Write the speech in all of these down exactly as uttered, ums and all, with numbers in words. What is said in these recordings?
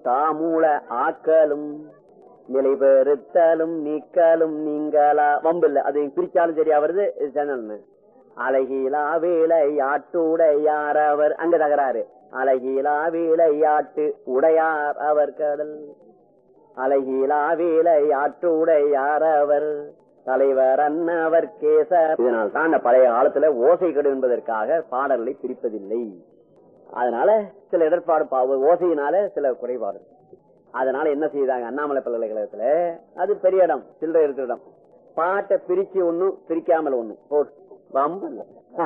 தாமூல ஆக்கலும் நிலை பெறுத்தலும் நீக்கலும் நீங்களா வம்பு இல்ல. அது பிரிச்சாலும் சரியா வருது. அழகிலா வேலையாட்டுடையார் அவர் அங்க தகராறு. அழகிலா வேலையாட்டு உடையார் அவர் கடல். அழகிலா வேலையாட்டுடையார் அவர் தலைவர் அன்னவர் கேசர். இதனால் தான் அந்த பழைய காலத்துல ஓசை கெடு என்பதற்காக பாடல்களை பிரிப்பதில்லை. அதனால சில இடர்பாடு ஓசையினால சில குறைபாடு. அதனால என்ன செய்தாங்க அண்ணாமலை பல்கலைக்கழகத்துல, அது பெரிய இடம், சில்லறை இருக்கிற இடம், பாட்டை பிரிச்சு ஒண்ணும் பிரிக்காமல் ஒண்ணும் போட்டு வம்பல்ல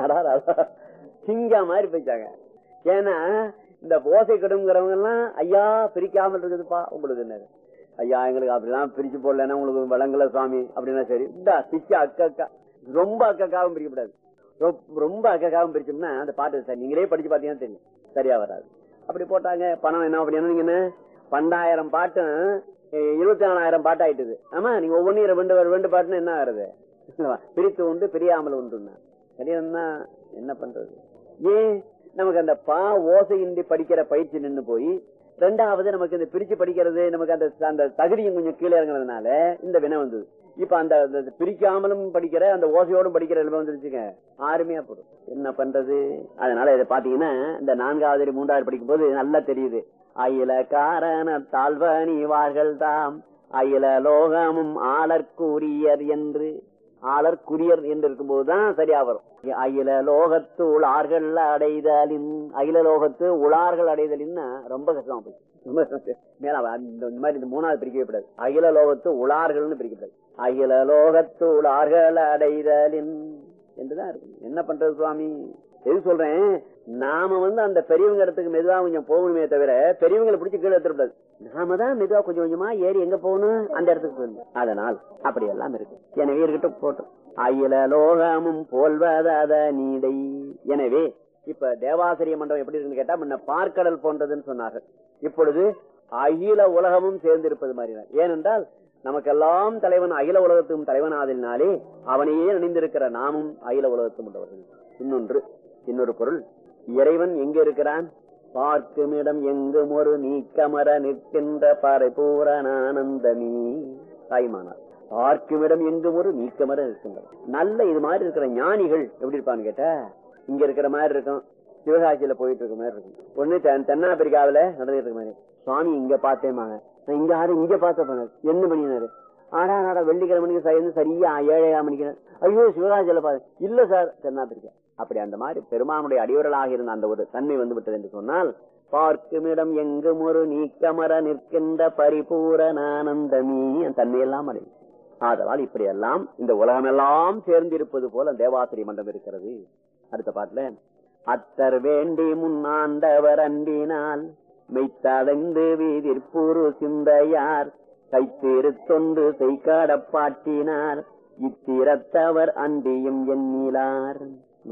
சிங்கா மாதிரி போயிட்டாங்க. ஏன்னா இந்த ஓசை கெடுங்கிறவங்க எல்லாம் ஐயா பிரிக்காமல் இருக்குதுப்பா உங்களுக்கு என்ன ஐயா எங்களுக்கு அப்படிலாம் பிரிச்சு போடலன்னா உங்களுக்கு வழங்கல சுவாமி அப்படின்னா சரி இந்தா பிச்சு அக்கா அக்கா ரொம்ப அக்காக்காவும் பிரிக்கப்படாது. ரொம்ப அக்காக்காவும் பிரிச்சோம்னா அந்த பாட்டு நீங்களே படிச்சு பாத்தீங்கன்னா தெரியும் சரியா வராது. அப்படி போட்டாங்க. பணம் என்ன அப்படின்னா நீங்க என்ன பன்னெண்டாயிரம் பாட்டு இருபத்தி நாலாயிரம் பாட்டு ஆயிட்டுது. ஆமா நீங்க ஒவ்வொன்றும் ரெண்டு ரெண்டு பாட்டுன்னு என்ன ஆகுறது? பிரித்து உண்டு பிரியாமல் உண்டுன்னா சரியா என்ன பண்றது? ஏன் நமக்கு அந்த பா ஓசையின்றி படிக்கிற பயிற்சி நின்று போய் ரெண்டாவது நமக்கு இந்த பிரிச்சு படிக்கிறது நமக்கு அந்த அந்த தகுதியும் கொஞ்சம் கீழே இறங்குறதுனால இந்த வினை வந்தது. இப்ப அந்த பிரிக்காமலும் படிக்கிற அந்த ஓசையோடும் படிக்கிற நிலைமை வந்துருச்சுங்க. ஆறுமையா போடும். என்ன பண்றது? அதனால இதை பாத்தீங்கன்னா இந்த நான்காவது மூன்றாவது படிக்கும் போது நல்லா தெரியுது. அயில காரண தாழ்வணிவார்கள் தாம் அயில லோகமும் ஆளற்குரியர் என்று ஆளற்குரியர் என்று இருக்கும்போதுதான் சரியா வரும். அகில லோகத்து உளார்கள் அடைதலின் அகில லோகத்து உளார்கள் அடைதலின்னா ரொம்ப கஷ்டமா போச்சு. மேல இந்த மாதிரி இந்த மூணாவது பிரிக்கப்படாது. அகில லோகத்து உளார்கள்னு பிரிக்கப்படாது. அகில லோகத்து உளார்கள் அடைதலின் என்றுதான் இருக்கு. என்ன பண்றது சுவாமி? எது சொல்றேன், நாம வந்து அந்த பெரியவங்க இடத்துக்கு மெதுவா கொஞ்சம் போகணுமே தவிர பெரியவங்களை பிடிச்சி கீழே எடுத்துக்கூடாது. நாம தான் மெதுவா கொஞ்சம் கொஞ்சமா ஏறி எங்க போகணும் அந்த இடத்துக்கு போகணும். அதனால் அப்படி எல்லாம் இருக்கு. எனவே இருக்கட்டும் போட்டோம். அகில லோகமும் போல்வத நீடை. எனவே இப்ப தேவாசிரிய மண்டபம் எப்படி இருக்குன்னு கேட்டா முன்ன பார்க்கடல் போன்றதுன்னு சொன்னார்கள். இப்பொழுது அகில உலகமும் சேர்ந்திருப்பது மாதிரி. ஏனென்றால் நமக்கெல்லாம் தலைவன் அகில உலகத்துக்கும் தலைவன் ஆதலினாலே அவனையே நினைந்திருக்கிற நாமும் அகில உலகத்தும் உள்ளவர்கள். இன்னொன்று இன்னொரு பொருள், இறைவன் எங்க இருக்கிறான்? பார்க்கும் இடம் எங்கும் ஒரு நீக்கமர நிற்கின்ற பரிபூரணானந்தமீ தாய்மானார். பார்க்கும் இடம் எங்கும் ஒரு நீக்கமர இருக்கின்ற நல்ல இது மாதிரி இருக்கிற ஞானிகள் எப்படி இருப்பான்னு கேட்டா இங்க இருக்கிற மாதிரி இருக்கும். சிவகாசியில போயிட்டு இருக்க மாதிரி இருக்கும். ஒண்ணு தென்னாப்பிரிக்காவில நடந்துட்டு இருக்க மாதிரி. சுவாமி இங்க பார்த்தேமாங்க, இங்க யாரும் இங்க பார்த்த என்ன பண்ணினாரு? ஆடா நாடா வெள்ளிக்கிழமைக்கு சேர்ந்து சரியா ஏழையா மணிக்கிறேன். ஐயோ சிவகாசியில பாரு இல்ல சார் தென்னாப்பிரிக்கா. அப்படி அந்த மாதிரி பெருமானுடைய அடிவர்களாக இருந்த அந்த ஒரு தன்மை வந்து விட்டது என்று சொன்னால் பார்க்கும் இடம் எங்கும் ஒரு நீக்கமர நிற்கின்ற பரிபூரணானந்தமீ தன்மையெல்லாம் அடை. ஆதலால் இப்படி எல்லாம் இந்த உலகம் எல்லாம் சேர்ந்திருப்பது போல தேவாசிரிய மண்டபம் இருக்கிறது. அடுத்த பாட்டுல அத்தர் வேண்டி முன்னாண்டவர் அன்பினால் மெய்த்தடைந்து வீதிற்பூரு சிந்தையார் கைத்தேறு தொண்டு செய்காட பாட்டினார் இத்திரத்தவர் அன்பியும் எண்ணிலார்.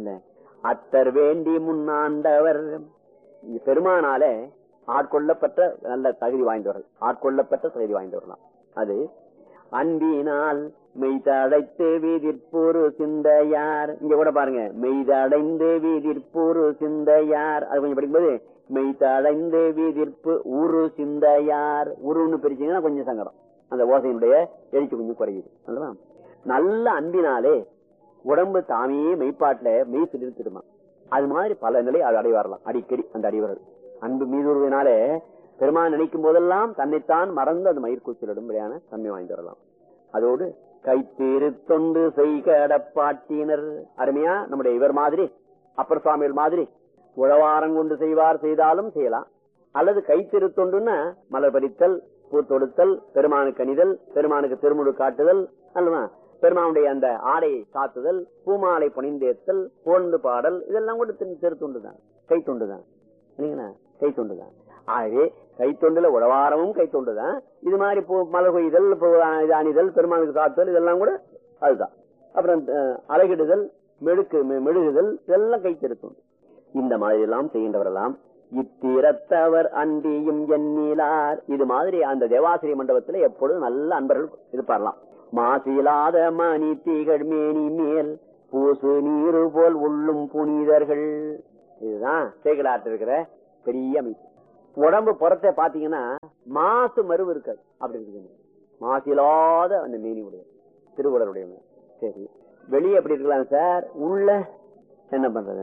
அத்தர் வேண்டி முன்னாண்டவர் பெருமானால ஆட்கொள்ளப்பட்ட நல்ல தகுதி வாய்ந்தவர்கள், ஆட்கொள்ளப்பட்ட தகுதி வாய்ந்தவர்களாம். அது அன்பினால் மெய்தடைத்து வீதிற்பூரு சிந்தையார். இங்க கூட பாருங்க, மெய்தடைந்து வீதிற்பூரு சிந்தையார். அது கொஞ்சம் படிக்கும்போது மெய்தடைந்து வீதிற்பு ஊரு சிந்தையார். உருன்னு பிரிச்சீங்கன்னா கொஞ்சம் சங்கடம், அந்த ஓசையினுடைய எழுச்சி கொஞ்சம் குறையுது. நல்ல அன்பினாலே உடம்பு தாமே மெய்ப்பாட்டுல மெய் சிலிர்த்திடுமா. அது மாதிரி பல நிலை அது அடைவாரலாம். அடிக்கடி அந்த அடிவர்கள் அன்பு மீதுருவினாலே பெருமான் நினைக்கும் போதெல்லாம் தன்னைத்தான் மறந்து அந்த மயிர்கூச்சலிடும்படியான தன்மை வாய்ந்து வரலாம். அதோடு கைத்தேறு தொண்டு செய்கடப்பாட்டினர். அருமையா நம்முடைய இவர் மாதிரி அப்பர் சுவாமிகள் மாதிரி உழவாரம் கொண்டு செய்வார் செய்தாலும் செய்யலாம். அல்லது கைத்தேறு தொண்டுன்னா மலர் பறித்தல், பூ தொடுத்தல், பெருமானுக்கு அணிதல், பெருமானுக்கு திருமுழு காட்டுதல், அல்லவா பெருமானுடைய அந்த ஆடையை காத்துதல், பூமாலை புனிந்தேத்தல், போந்து பாடல், இதெல்லாம் கூட தெரு தொண்டுதான், கை தொண்டுதான் இல்லைங்களா? கை தொண்டுதான். ஆகவே கை தொண்டுல உழவாரமும் கை தொண்டுதான். இது மாதிரி மலர் கொய்தல், அணிதல், பெருமானுக்கு காத்துதல் இதெல்லாம் கூட அதுதான். அப்புறம் அழகிடுதல், மெழுக்கு மெழுகுதல் இதெல்லாம் கை திருத்தொண்டு. இந்த மாதிரி எல்லாம் செய்கின்றவரெல்லாம் இத்திரத்தவர் அன்பியும் எண்ணிலார். இது மாதிரி அந்த தேவாசிரிய மண்டபத்துல எப்பொழுதும் நல்ல அன்பர்கள் இருப்பாரலாம். மாசிலாத மணி தீகள் மேனி மேல் பூசு நீரு போல் உள்ளும் புனிதர்கள். இதுதான் சேகலாற்று இருக்கிற பெரிய அமைப்பு. உடம்பு புறத்தை பாத்தீங்கன்னா மாசு மருவு இருக்காது. அப்படி இருக்குது. மாசு இல்லாத அந்த மேனி உடைய திருவுடலுடைய. சரி, வெளியே எப்படி இருக்கலாம் சார், உள்ள என்ன பண்றது?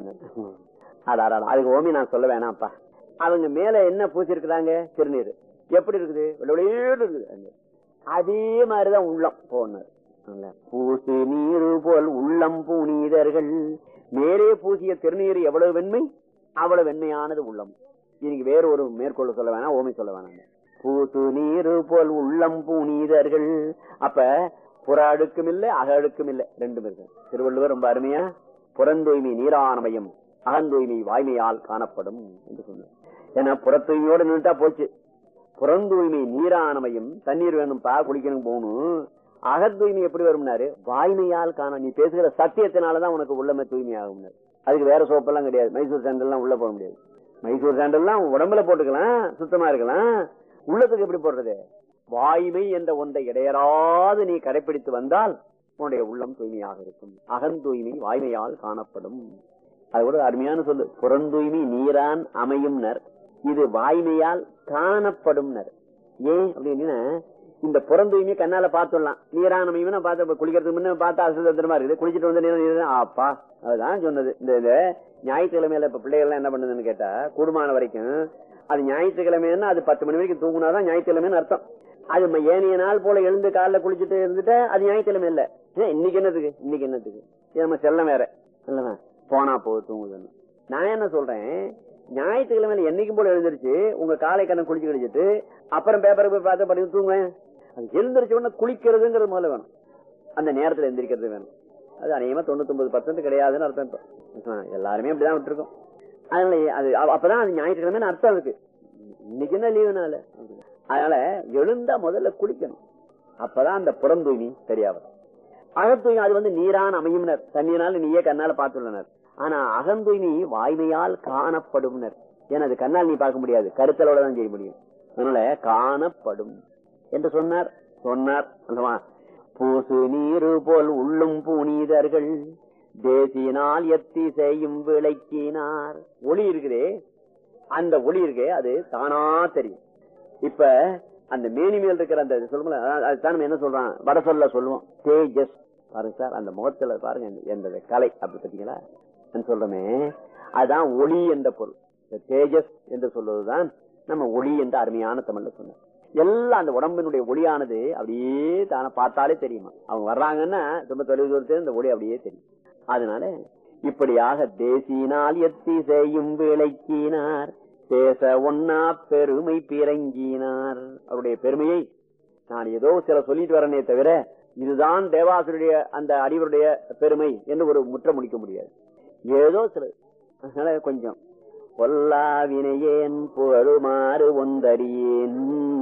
அடாடா, அதுக்கு ஓமி நான் சொல்ல வேணாம்ப்பா. அவங்க மேல என்ன பூசிருக்கிறாங்க? திருநீர். எப்படி இருக்குது? இருக்குது. அதே மாதிரிதான் உள்ளம் போனார். பூசு நீரு போல் உள்ளம் புனிதர்கள். மேலே பூசிய திருநீர் எவ்வளவு வெண்மை, அவ்வளவு வெண்மையானது உள்ளம். இன்னைக்கு வேற ஒரு மேற்கொள்ள சொல்ல வேணாம், ஓமி சொல்ல வேணாம். பூசு நீரு போல் உள்ளம் புனிதர்கள். அப்ப புற அழுக்கும் இல்லை, அக அழுக்கும் இல்லை, ரெண்டு பேருக்கு. திருவள்ளுவர் ரொம்ப அருமையா புறந்தூய்மை நீரானமையும் அகந்தூய்மை வாய்மையால் காணப்படும் என்று சொன்னார். ஏன்னா புறத்தூய்மையோடு நின்றுட்டா போச்சு. புறந்தூய்மை நீரானமையும், தண்ணீர் வேணும்பா குளிக்கணும் போகணும். அகத்தூய்மை எப்படி வரும்னாரு, வாய்மையால் காண. நீ பேசுகிற சத்தியத்தினாலதான் உனக்கு உள்ளமே தூய்மை ஆகும். அதுக்கு வேற சோப்பெல்லாம் கிடையாது. மைசூர் சாண்டல் எல்லாம் உள்ள போக முடியாது. மைசூர் சாண்டல் எல்லாம் உடம்புல போட்டுக்கலாம், சுத்தமா இருக்கலாம். உள்ளத்துக்கு எப்படி போடுறது? வாய்மை என்ற ஒன்றை இடையராது நீ கடைபிடித்து வந்தால் உன்னுடைய உள்ளம் தூய்மையாக இருக்கும். அகந்தூய்மை வாய்மையால் காணப்படும். அது கூட அருமையான சொல்லு. புறந்தூய்மை நீரான் அமையும் நர், இது வாய்மையால் காணப்படும் நர். ஏன் அப்படின்னா, இந்த புறந்தூய்மை கண்ணால பாத்துடலாம். நீரான் அமையும் பார்த்து குளிக்கிறதுக்கு முன்ன பார்த்தா அசுத்தமா இருக்குது. குளிச்சுட்டு வந்து நீர் ஆப்பா, அதுதான் சொன்னது. இந்த ஞாயிற்றுக்கிழமையில இப்ப பிள்ளைகள் எல்லாம் என்ன பண்ணுதுன்னு கேட்டா, கூடுமான வரைக்கும் அது ஞாயிற்றுக்கிழமைன்னா அது பத்து மணி வரைக்கும் தூங்குனாதான் ஞாயிற்றுக்கிழமைன்னு அர்த்தம். அது ஏனைய நாள் போல எழுந்து காலைல குளிச்சுட்டு இருந்துட்டா அது ஞாயிற்றுக்கிழமை இல்ல. இன்னைக்கு என்னத்துக்கு, இன்னைக்கு என்னத்துக்கு நம்ம செல்லம் வேற இல்ல, போனா போது தூங்குதுன்னு. நான் என்ன சொல்றேன், ஞாயிற்றுக்கிழமையில என்னைக்கும் போல எழுந்திருச்சு உங்க காலை கண்ணன் குளிச்சு கழிச்சிட்டு அப்புறம் பேப்பரை போய் பார்த்து படிச்சு தூங்குவேன். அது எழுந்திருச்ச உடனே குளிக்கிறதுங்கிறது முதல்ல வேணும், அந்த நேரத்துல எந்திரிக்கிறது வேணும். அது அநேகமா தொண்ணூத்தி ஒன்பது பர்சன்ட் கிடையாதுன்னு அர்த்தம். எல்லாருமே அப்படிதான் விட்டுருக்கோம். அதனால அது அப்பதான் அது ஞாயிற்றுக்கிழமை அர்த்தம் இருக்கு. இன்னைக்கு என்ன லீவுனால. அதனால எழுந்தா முதல்ல குளிக்கணும். அப்பதான் அந்த புறந்தூய்மை சரியாகும். அகத்தூய்மை அது வந்து நீரான் அமையும், தண்ணீரால் நீயே கண்ணால பார்த்துள்ளனர். ஆனா அகந்தூய்மை வாய்மையால் காணப்படும். ஏன்னா அது கண்ணால் நீ பார்க்க முடியாது, கருத்தலோட தான் செய்ய முடியும். அதனால காணப்படும் என்று சொன்னார். சொன்னார் அல்லவா, பூசு நீரு போல் உள்ளும் புனிதர்கள் தேசினால் எத்தி செய்யும் விளக்கினார். ஒளி இருக்குதே, அந்த ஒளி இருக்கே அது தானா தெரியும். இப்ப அந்த மேனி மேல் இருக்கிற அந்த சொல்லுங்க, அதுதான் என்ன சொல்றான், வட சொல்ல சொல்லுவோம் தேஜஸ். பாருங்க சார், அந்த முகத்துல பாருங்க என்ற கலை அப்படி பார்த்தீங்களா சொல்றமே, அதுதான் ஒளி என்ற பொருள். தேஜஸ் என்று சொல்வதுதான் நம்ம ஒளி என்று அருமையான தமிழ்ல சொன்ன. எல்லாம் அந்த உடம்பினுடைய ஒளியானது அப்படியே தானே பார்த்தாலே தெரியுமா. அவங்க வர்றாங்கன்னா ரொம்ப தொலைவு தூரத்தில் இந்த ஒளி அப்படியே தெரியும். அதனால இப்படியாக தேசினால் எத்தி செய்யும் விளக்கினார், பேச ஒன்னா பெருமை பிறங்கினார். அவருடைய பெருமையை நான் ஏதோ சில சொல்லிட்டு வரனே தவிர இதுதான் தேவாசுடைய அந்த அறிவருடைய பெருமை என்று ஒரு முற்ற முடிக்க முடியாது. ஏதோ சில. அதனால கொஞ்சம் பொல்லாவினையேன் புகழுமாறு ஒன்றறியேன்.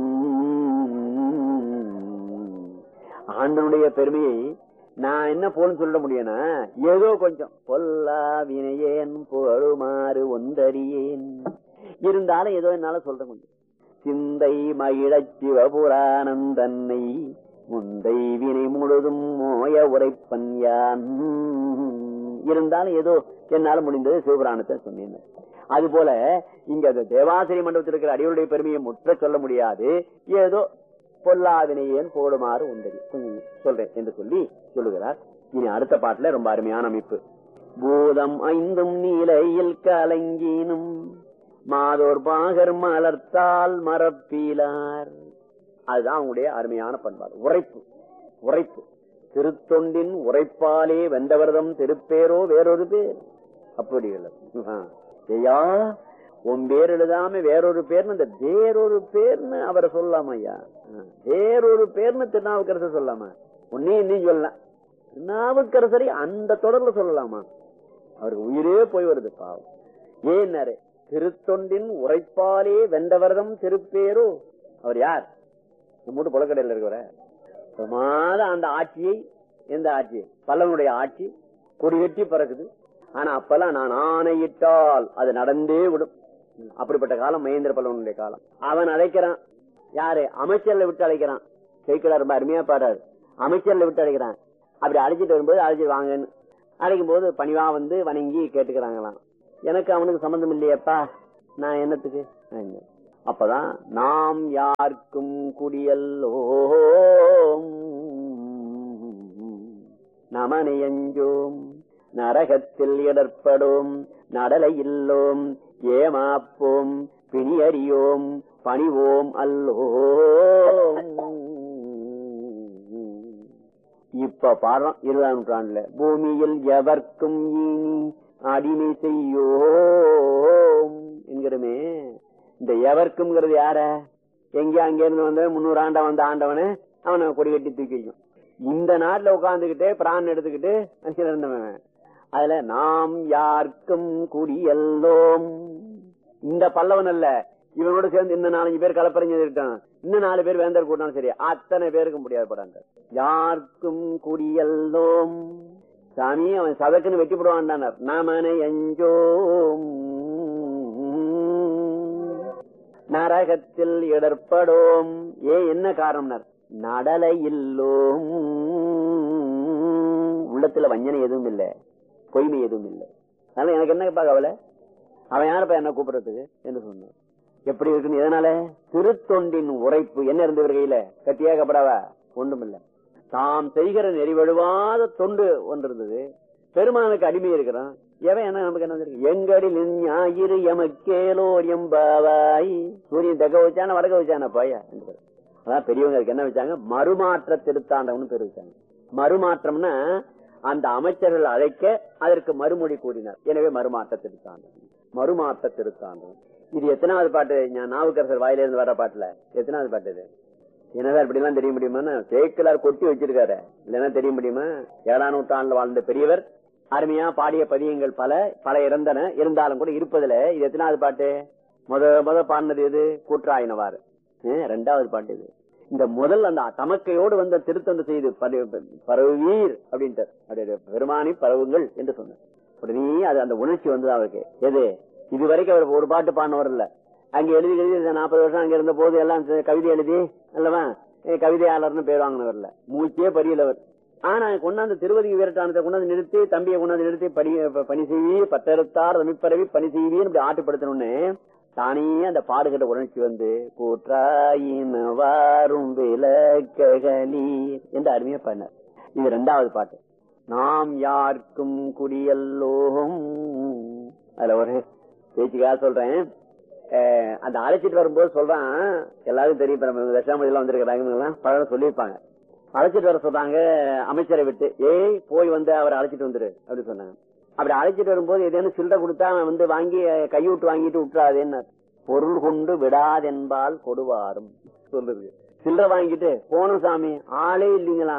ஆண்டனுடைய பெருமையை நான் என்ன போன்னு சொல்ல முடியும்னா, ஏதோ கொஞ்சம் பொல்லாவினையேன் புகழுமாறு ஒன்றறியேன் இருந்தாலும் ஏதோ என்னால சொல்றேன். கொஞ்சம் சிந்தை மகிழச் சிவபுராணம் தன்னை முந்தை வினை முழுதும் மோய உரைப்பன் யான் இருந்தாலும் ஏதோ என்னால முடிந்தது சிவபுராணத்தை சொன்னேன். அது போல இங்க தேவாசிரி மண்டபத்தில் இருக்கிற அடிகளுடைய பெருமையை முற்ற சொல்ல முடியாது. ஏதோ பொல்லாவினையேன் போடுமாறு உண்டது சொல்றேன் என்று சொல்லி சொல்லுகிறார். இனி அடுத்த பாட்டுல ரொம்ப அருமையான அமைப்பு. பூதம் ஐந்தும் நீலையில் கலங்கினும் மாதோர் பாகர் மலர்த்தால் மரப்பீலார். அதுதான் அவங்களுடைய அருமையான பண்பாடு. உரைப்பு உரைப்பு திருத்தொண்டின் உரைப்பாலே வெந்தவர்தம் திருப்பேரோ வேறொரு பேர். அப்படி ஐயா உன் பேர் எழுதாம வேறொரு பேர்னு இந்த வேறொரு பேர்னு அவரை சொல்லலாமா ஐயா? வேறொரு பேர்னு திருநாவுக்கரசர் சொல்லலாமா? உன்னே இன்னும் சொல்லலாம். திருநாவுக்கரசரை அந்த தொடர்ல சொல்லலாமா? அவருக்கு உயிரே போய் வருது பாவம். ஏன்னாரு திருத்தொண்டின் உரைப்பாலே வெந்தவர்தம் திருப்பேரோ. அவர் யார்? மூட்டு புலக்கடையில் இருக்கிற பிரமாத அந்த ஆட்சியை, எந்த ஆட்சி? பல்லவனுடைய ஆட்சி கொடி கட்டி பறக்குது. ஆனா அப்பெல்லாம் நான் ஆணையிட்டால் அது நடந்தே விடும். அப்படிப்பட்ட காலம் மகேந்திர பல்லவனுடைய காலம். அவன் அழைக்கிறான். யாரு? அமைச்சர்ல விட்டு அழைக்கிறான். ஜெயிக்கலா ரொம்ப அருமையா பாடுறாரு. அமைச்சர்ல விட்டு அழைக்கிறான். அப்படி அழைச்சிட்டு வரும்போது அழைச்சி வாங்கன்னு அழைக்கும் போது பணிவா வந்து வணங்கி கேட்டுக்கிறாங்களாம். எனக்கு அவனுக்கு சம்பந்தம் இல்லையப்பா, நான் என்னத்துக்கு அப்பதான் நாம் யாருக்கும் குடியல்லோ நமனையஞ்சோம் நரகத்தில் இடர்படும் நடலை இல்லோம் ஏமாப்போம் பிணியறியோம் பணிவோம் அல்லோ. இப்ப பாடுறோம் இருபதாம் நூற்றாண்டுல பூமியில் எவர்க்கும் இனி அடிமை செய்யோம் என்கிறமே. இந்த எவர்க்கும்ங்கிறது யார? எங்க அங்க இருந்து வந்த முன்னூறு ஆண்டா வந்த ஆண்டவனை அவனை கொடி கட்டி தூக்கி வைக்கும். இந்த நாட்டுல உட்கார்ந்துகிட்டே பிரான் எடுத்துக்கிட்டு இருந்தவன். அதுல நாம் யாருக்கும் குடியல்லோம். இந்த பல்லவன் அல்ல, இவனோட சேர்ந்து இந்த நாலஞ்சு பேர் கலப்பறிஞ்சிருக்கான், இன்னும் நாலு பேர் வேந்தர் கூட்டாலும் சரி, அத்தனை பேருக்கு முடியாது படாங்க. யாருக்கும் குடியல்லோம். சாமி அவன் சதக்குன்னு வெட்டி போடுவான்டானார். நாமனை அஞ்சோம் நரகத்தில் இடர்படோம். ஏன் என்ன காரணம்னார்? நடலை இல்லோம். உள்ளத்துல வஞ்சனை எதுவும் இல்லை, பொய்மை எதுவும் இல்லை. அதனால எனக்கு என்ன கவலை? அவன் யாருப்பா என்ன கூப்பிடுறதுக்கு என்று சொன்னான். எப்படி இருக்குன்னு எதனால? திருத்தொண்டின் உரைப்பு என்ன இருந்த கையில கட்டியாக்கப்படாவா ஒன்றும் இல்லை. தாம் செய்கிற நெறிவழுவாத தொண்டு ஒன்று இருந்தது. பெருமானுக்கு அடிமை இருக்கிறான். எவன் என்ன நமக்கு என்ன இருக்கு? எங்கடில் ஞாயிறு எமக்கேலோர் எம்பாவாய். சூரியன் தெக்க வச்சான வடக்க வச்சான பாயா. அதான் பெரியவங்களுக்கு என்ன வச்சாங்க? மறுமாற்ற திருத்தாண்டவன்னு பேர் வச்சாங்க. மறுமாற்றம்னா அந்த அமைச்சர்கள் அழைக்க அதற்கு மறுமொழி கூறினார். எனவே மறுமாற்ற திருத்தாண்டவன், மறுமாற்ற திருத்தாண்டவன். இது எத்தனாவது பாட்டு? நாவுக்கரசர் வாயிலிருந்து வர்ற பாட்டுல எத்தனாவது பாட்டு இது? என்னதான் இப்படி எல்லாம் தெரிய முடியுமா? சேக்கிலார் கொட்டி வச்சிருக்காரு, இல்லைன்னா தெரிய முடியுமா? ஏழாம் நூற்றாண்டுல வாழ்ந்த பெரியவர் அருமையா பாடிய பதியங்கள் பல பல இறந்தன. இருந்தாலும் கூட இருப்பதுல இது எத்தனாவது பாட்டு? முத முத பாடினது எது? கூற்றாயினவாறு. ரெண்டாவது பாட்டு இது. இந்த முதல் அந்த தமக்கையோடு வந்த திருத்தொண்டு செய்து பரவுவீர் அப்படின்ட்டு பெருமானி பரவுங்கள் என்று சொன்னார். உடனே அது அந்த உணர்ச்சி வந்தது அவருக்கு. எது? இதுவரைக்கும் அவர் ஒரு பாட்டு பாடினவர் இல்ல. அங்க எழுதி எழுதி நாற்பது வருஷம் அங்க இருந்த போது எல்லாம் கவிதை எழுதி அல்லவா கவிதையாளர்னு பேர் வாங்கினவர்ல, மூச்சே பரியலவர். ஆனா கொண்டாந்து திருவதி வீரட்டானத்தை கொண்டாந்து நிறுத்தி, தம்பியை கொண்டாந்து நிறுத்தி பணி பணி செய்வி பத்தெடுத்தார் தமிழ்பரவி பணி செய்வின்னு இப்படி ஆட்டுப்படுத்தணும்னு தானே அந்த பாடுகிட்ட உணர்ச்சி வந்து கூற்றாயின் வாரும் விளக்ககளீர் என்று அருமையா பண்ணார். இது ரெண்டாவது பாட்டு. நாம் யாருக்கும் குடியல்லோம். அதுல ஒரு பேச்சுக்காக சொல்றேன். அந்த அழைச்சிட்டு வரும்போது சொல்றான், எல்லாரும் தெரியும் தசாமதி எல்லாம் வந்திருக்கிறாங்க பலரும் சொல்லியிருப்பாங்க. அழைச்சிட்டு வர சொல்றாங்க அமைச்சரை விட்டு, ஏய் போய் வந்து அவரை அழைச்சிட்டு வந்துரு அப்படின்னு சொன்னாங்க. அப்படி அழைச்சிட்டு வரும்போது ஏதேனும் சில்லறை கொடுத்தா வந்து வாங்கி கைவிட்டு வாங்கிட்டு விட்டுறாதேன்னு. பொருள் கொண்டு விடாதென்பால் கொடுவாரும் சொல்லுது. சில்லறை வாங்கிட்டு போன சாமி ஆளே இல்லீங்களா?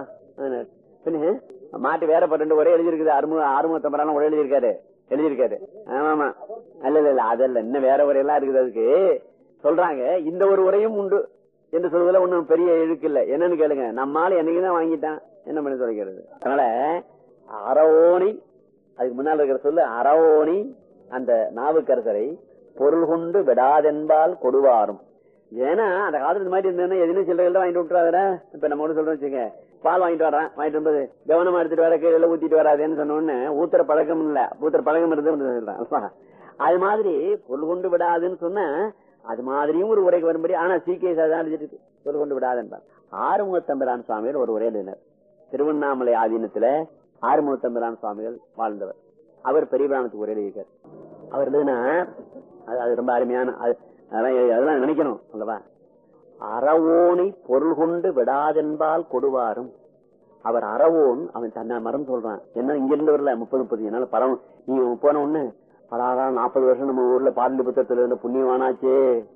மாட்டு வேற பட்டு ஒரே எழுதிருக்குது. அறுமுக ஆறுமுகத்தம்பரம் ஒரே எழுதியிருக்காரு எழுதியிருக்காரு ஆமா அல்ல இல்ல அதல்ல, இன்னும் வேற உரையெல்லாம் இருக்குது. அதுக்கு சொல்றாங்க இந்த ஒரு உரையும் உண்டு என்று சொல்வதில் ஒன்னும் பெரிய இழுக்கு இல்ல. என்னன்னு கேளுங்க, நம்மால என்னைக்குதான் வாங்கிட்டான் என்ன பண்ணி சொல்லிக்கிறது. அதனால அறவோணி, அதுக்கு முன்னால் இருக்கிற சொல்லு அறவோணி அந்த நாவுக்கரசரை பொருள் கொண்டு விடாதென்பால் கொடுவாரும். ஏன்னா அந்த காலத்துல மாதிரி இருந்தேன்னா எதுவும் சில்லறை வாங்கிட்டு விட்டுறாத. இப்ப நம்ம ஒண்ணு சொல்றோம் வச்சுங்க, பால் வாங்கிட்டு வர்றேன், வாங்கிட்டு வரும்போது கவனமா எடுத்துட்டு வர கீழே ஊத்திட்டு வராதுன்னு சொன்னோன்னு ஊத்துற பழக்கம் இல்ல, ஊத்துற பழக்கம் இருந்து அது மாதிரி பொருள் கொண்டு விடாதுன்னு சொன்ன அது மாதிரியும் ஒரு உரைக்கு வரும்படி. ஆனா சீக்கிய அழிச்சிட்டு பொருள் கொண்டு விடாதுன்றான். ஆறுமுகத்தம்பிரான் சுவாமிகள் ஒரு உரை எழுதினார். திருவண்ணாமலை ஆதீனத்துல ஆறுமுகத்தம்பிரான் சுவாமிகள் வாழ்ந்தவர். அவர் பெரிய பிராணத்துக்கு உரை எழுதியிருக்கார். அவர் எழுதுனா அது ரொம்ப அருமையான, அதெல்லாம் நினைக்கணும் அல்லவா. அறவோனை பொருள் கொண்டு விடாதென்பால் கொடுவாரும். அவர் அறவோன், அவன் தன்னை மரம் சொல்றான். என்ன இங்க இருந்து வரல முப்பது முப்பது என்னால பரவ நீ போன ஒண்ணு பலாதா நாற்பது வருஷம் நம்ம ஊர்ல பாடலி புத்தகத்துல இருந்த புண்ணியவானாச்சே,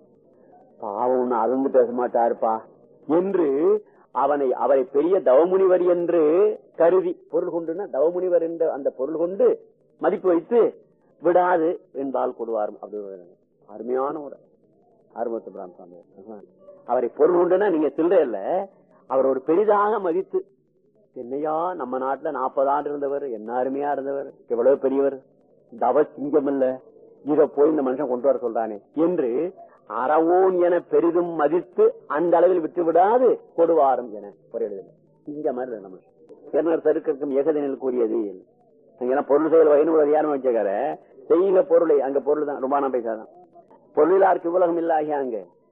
பாவம் ஒண்ணு அதுந்து பேச மாட்டாருப்பா என்று அவனை அவரை பெரிய தவமுனிவர் என்று கருதி, பொருள் கொண்டுன்னா தவமுனிவர் என்ற அந்த பொருள் கொண்டு மதிப்பு வைத்து விடாது என்பால் கொடுவாரும். அப்படி அருமையான ஒரு ஆறுமுகத்து பிராமி அவரை பொருள் கொண்டுன்னா நீங்க சில்லறை இல்ல, அவர் ஒரு பெரிதாக மதித்து, என்னையா நம்ம நாட்டுல நாற்பது ஆண்டு இருந்தவர், என்ன அருமையா இருந்தவர், எவ்வளவு பெரியவர், தவ சிங்கம் இல்ல, இத போய் இந்த மனுஷன் கொண்டு வர சொல்றானே என்று அறவோன் என பெரிதும் மதித்து அந்த அளவில் விட்டு விடாது கொடுவாரும் என ஒரு எழுதல. இங்க மாதிரி நம்ம சருக்கம் ஏகதனில் கூறியது. அங்க பொருள் செயல் வகைன்னு ஒரு அதிகாரம் வச்சிருக்காரு. செய்க பொருளை, அங்க பொருள் தான் ரொம்ப பேசாதான். பொருளாருக்கு உலகம் இல்லாகிய அங்க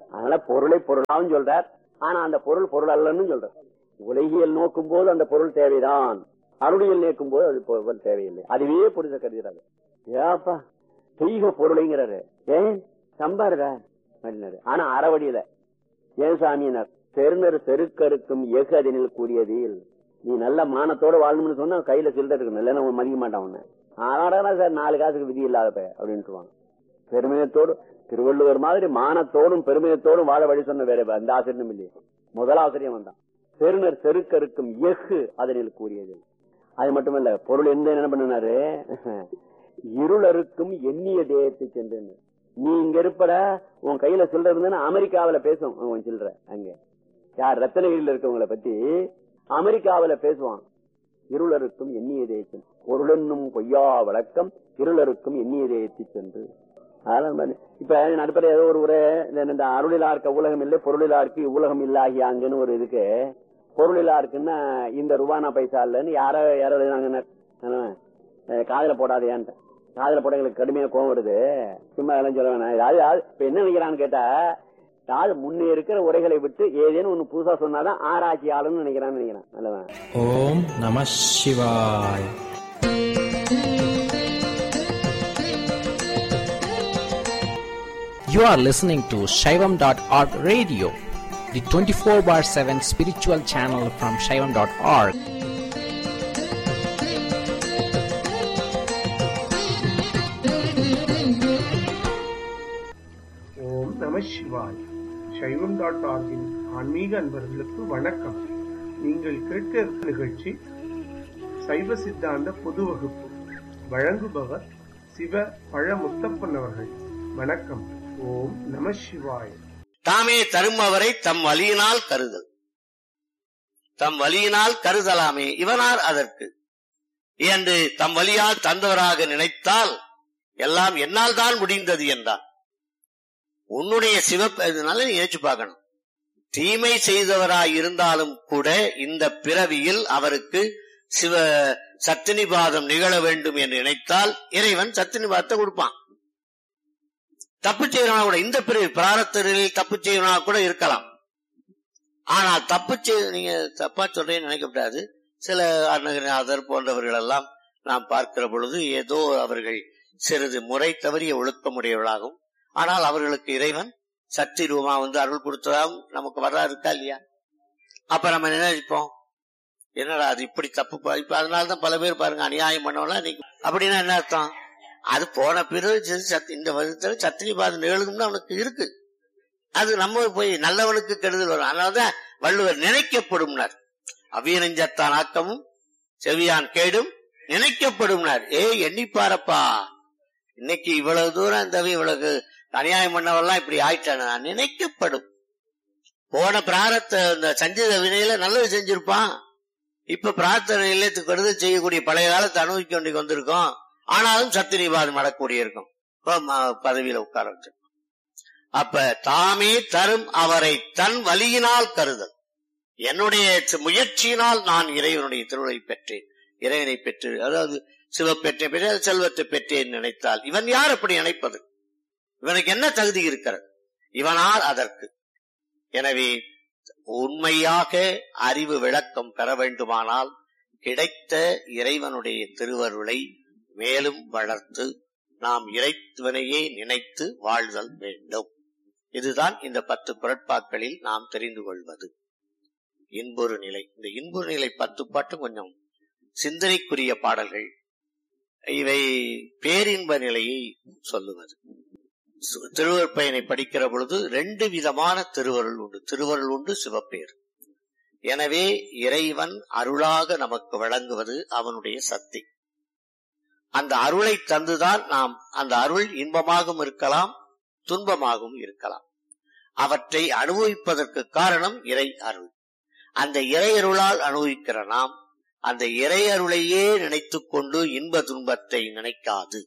அதனால பொருளை பொருளாவும் சொல்றார். ஆனா அந்த பொருள் பொருள் அல்லன்னு சொல்றார். உலகியல் நோக்கும் போது அந்த பொருள் தேவைதான், அருளியல் நேக்கும் போது அது பொருள் தேவையில்லை. அதுவே புரித கருதுறாரு. ஏப்பா தெய்வ பொருளைங்கிறாரு. ஏன் சம்பாருதா அப்படின்னாரு. ஆனா அறவழியில ஏன் சாமியினர் பெருநர் செருக்கருக்கும் எஃகு அதனில் கூறியதில் நீ நல்ல மானத்தோட வாழணும்னு சொன்னா கையில சில்லறை இருக்கணும், இல்லைன்னா மதிக்க மாட்டான் உன்ன. ஆனா சார் நாலு காசுக்கு விதி இல்லாத அப்படின்ட்டுவாங்க. பெருமிதத்தோடு திருவள்ளுவர் மாதிரி மானத்தோடும் பெருமிதத்தோடும் வாழ வழி சொன்ன வேற அந்த ஆசிரியரும் இல்லையே. முதல் ஆசிரியம் வந்தான். பெருநர் செருக்கருக்கும் எஃகு அதனில் கூறியதில். அது மட்டுமல்ல, பொருள் எந்த என்ன பண்ணினாரு, இருளருக்கும் எண்ணிய தேயத்தை சென்று நீ இங்க இருப்பட உன் கையில சில்லற இருந்ததுன்னா அமெரிக்காவில பேசும் உன் சில்லற. அங்க யார் ரத்தனகிரியில இருக்கவங்களை பத்தி அமெரிக்காவில பேசுவான். இருளருக்கும் எண்ணிய தேயத்தின் பொருளென்னும் பொய்யா வழக்கம் இருளருக்கும் எண்ணிய தேயத்தை சென்று. அதனால இப்ப நடுப்பற ஏதோ ஒரு உரை இந்த அருளிலார்க்க உலகம் இல்லை பொருளிலாருக்கு உலகம் இல்லாகியாங்கன்னு ஒரு இதுக்கு பொருளிலா இருக்குன்னா இந்த ரூபானா பைசா இல்லன்னு யாரோ யாரோ காதல போடாதையான்ட்ட. காதல போட எங்களுக்கு கடுமையான கோவம் வருது. சும்மா அதெல்லாம் சொல்ல வேணாம். யாரு இப்ப என்ன நினைக்கிறான்னு கேட்டா, யாரு முன்னே இருக்கிற உரைகளை விட்டு ஏதேனும் ஒண்ணு புதுசா சொன்னாதான் ஆராய்ச்சி ஆளுன்னு நினைக்கிறான்னு நினைக்கிறான். நல்லவன். ஓம் நம சிவாய். You are listening to Shaivam dot org radio, the twenty-four bar seven spiritual channel from Shaivam dot org. ஓம் நம சிவாய். சைவம் டாட் ஆர்கின் ஆன்மீக அன்பர்களுக்கு வணக்கம். நீங்கள் கேட்க நிகழ்ச்சி சைவ சித்தாந்த பொது வகுப்பு. வழங்குபவர் சிவ பழ முத்தப்பன் அவர்கள். வணக்கம். ஓம் நம சிவாய். தாமே தரும் அவரை தம் வலியினால் கருதல். தம் வலியினால் கருதலாமே இவனார் அதற்கு என்று தம் வலியால் தந்தவராக நினைத்தால் எல்லாம் என்னால் தான் முடிந்தது என்றார். உன்னுடைய சிவப்பதனால நீ ஏற்று பார்க்கணும். தீமை செய்தவராய் இருந்தாலும் கூட இந்த பிறவியில் அவருக்கு சிவ சத்தினிபாதம் நிகழ வேண்டும் என்று நினைத்தால் இறைவன் சத்தினிபாதத்தை கொடுப்பான். தப்பு செய்யறவனா கூட இந்த பிறவி பிராரத்தரில் தப்பு செய்யறவனா கூட இருக்கலாம். ஆனால் தப்பு செய்ய நீங்க தப்பா சொல்றேன்னு நினைக்கப்படாது. சில அருணகிரிநாதர் போன்றவர்கள் எல்லாம் நாம் பார்க்கிற பொழுது ஏதோ அவர்கள் சிறிது முறை தவறிய ஒழுக்கமுடையவர்களாகும். ஆனால் அவர்களுக்கு இறைவன் சக்தி ரூபமா வந்து அருள் கொடுத்ததாகவும் நமக்கு வரலாறு இருக்கா இல்லையா? அப்ப நம்ம நினைப்போம், என்னடா அது இப்படி தப்பு. இப்ப அதனாலதான் பல பேர் பாருங்க அநியாயம் பண்ணவங்களா நீங்க அப்படின்னா என்ன அர்த்தம்? அது போன பிறகு இந்த வருஷத்துல சத்தினி பாதம் நிகழும்னு அவனுக்கு இருக்கு. அது நம்ம போய் நல்லவனுக்கு கெடுதல் வரும். அதனாலதான் வள்ளுவர் நினைக்கப்படும்னார். அவ்வியனஞ்சத்தான் ஆக்கமும் செவியான் கேடும் நினைக்கப்படும்னார். ஏ எண்ணிப்பாரப்பா, இன்னைக்கு இவ்வளவு தூரம் இந்த இவ்வளவு அநியாயம் பண்ணவெல்லாம் இப்படி ஆயிட்டான நினைக்கப்படும். போன பிராரத்த இந்த சஞ்சித வினையில நல்லது செஞ்சிருப்பான். இப்ப பிரார்த்தனையில கெடுதல் செய்யக்கூடிய பழைய காலத்தை அனுபவிக்க வேண்டிய வந்திருக்கோம். ஆனாலும் சத்தினிபாதம் அடக்கூடிய இருக்கும், பதவியில உட்கார வச்சு. அப்ப தாமே தரும் அவரை தன் வலியினால் கருதல். என்னுடைய முயற்சியினால் நான் இறைவனுடைய திருவுரை பெற்றேன், இறைவனை பெற்று அதாவது சிவப்பெற்றை பெற்ற செல்வத்தை பெற்றேன் நினைத்தால் இவன் யார் அப்படி நினைப்பது? இவனுக்கு என்ன தகுதி இருக்கிறது? இவனார் அதற்கு. எனவே உண்மையாக அறிவு விளக்கம் பெற வேண்டுமானால் கிடைத்த இறைவனுடைய திருவருளை மேலும் வளர்த்து நாம் இறைவனையே நினைத்து வாழ்தல் வேண்டும். இதுதான் இந்த பத்து குறட்பாக்களில் நாம் தெரிந்து கொள்வது. இன்பொரு நிலை. இந்த இன்பொரு நிலை பத்து பாட்டும் கொஞ்சம் சிந்தனைக்குரிய பாடல்கள். இவை பேரின்ப நிலையை சொல்லுவது. திருவருட்பயனை படிக்கிற பொழுது ரெண்டு விதமான திருவருள் உண்டு. திருவருள் உண்டு, சிவப்பேர். எனவே இறைவன் அருளாக நமக்கு வழங்குவது அவனுடைய சக்தி. அந்த அருளை தந்துதான் நாம் அந்த அருள் இன்பமாகவும் இருக்கலாம், துன்பமாகவும் இருக்கலாம். அவற்றை அனுபவிப்பதற்கு காரணம் இறை அருள். அந்த இறை அருளால் அனுபவிக்கிற நாம் அந்த இறை அருளையே நினைத்துக் கொண்டு இன்ப துன்பத்தை நினைக்காது,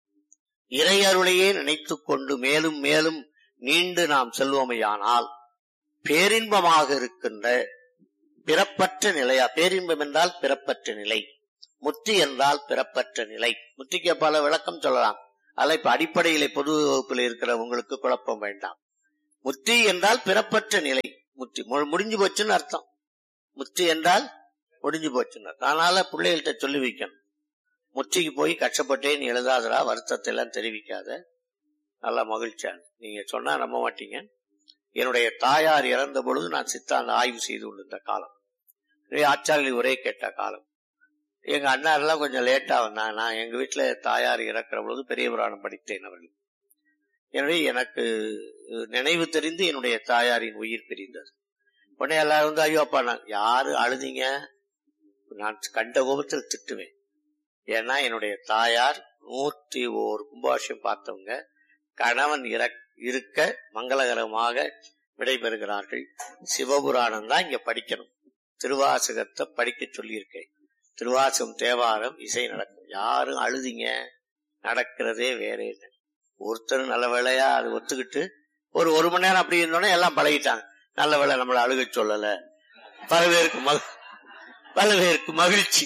இறை அருளையே நினைத்துக் கொண்டு மேலும் மேலும் நீண்டு நாம் செல்வோமையானால் பேரின்பமாக இருக்கின்ற பிறப்பற்ற நிலையா. பேரின்பம் என்றால் பிறப்பற்ற நிலை, முத்தி என்றால் பிறப்பற்ற நிலை. முத்திக்கு பல விளக்கம் சொல்லலாம். அதில் இப்ப அடிப்படையிலே பொது வகுப்பில் இருக்கிற உங்களுக்கு குழப்பம் வேண்டாம். முத்தி என்றால் பிறப்பற்ற நிலை. முத்தி முடிஞ்சு போச்சுன்னு அர்த்தம். முத்தி என்றால் முடிஞ்சு போச்சுன்னு. அதனால பிள்ளைகள்கிட்ட சொல்லி வைக்கணும், முத்திக்கு போய் கஷ்டப்பட்டேன்னு எழுதாதரா, வருத்தத்தை எல்லாம் தெரிவிக்காத, நல்லா மகிழ்ச்சியா. நீங்க சொன்னா நம்ப மாட்டீங்க, என்னுடைய தாயார் இறந்த பொழுது நான் சித்தாந்த ஆய்வு செய்து கொண்டிருந்த காலம், ஆச்சாரிய உரை கேட்ட காலம். எங்க அண்ணாரெல்லாம் கொஞ்சம் லேட்டா வந்தாங்க. நான் எங்க வீட்டுல தாயார் இறக்குற பொழுது பெரிய புராணம் படித்தேன் அவர்கள். எனவே எனக்கு நினைவு தெரிந்து என்னுடைய தாயாரின் உயிர் பிரிந்தது. உடனே எல்லாரும் வந்து ஐயோ அப்பா, நான் யாரு அழுதிங்க, நான் கண்ட கோபத்தில் திட்டுவேன். ஏன்னா என்னுடைய தாயார் நூற்றி ஓர் கும்பாஷம் பார்த்தவங்க, கணவன் இருக்க மங்களகரமாக விடைபெறுகிறார்கள். சிவபுராணம் தான் இங்க படிக்கணும், திருவாசகத்தை படிக்க சொல்லியிருக்கேன். திருவாசகம் தேவாரம் இசை நடக்கும். யாரும் அழுதிங்க, நடக்கிறதே வேற. ஒருத்தர் நல்ல வேலையா அது ஒத்துக்கிட்டு ஒரு ஒரு மணி நேரம் அப்படி இருந்தோன்னே எல்லாம் பழகிட்டாங்க. நல்ல வேலை நம்மளை அழுக சொல்லல. பல பேருக்கு பல பேருக்கு மகிழ்ச்சி.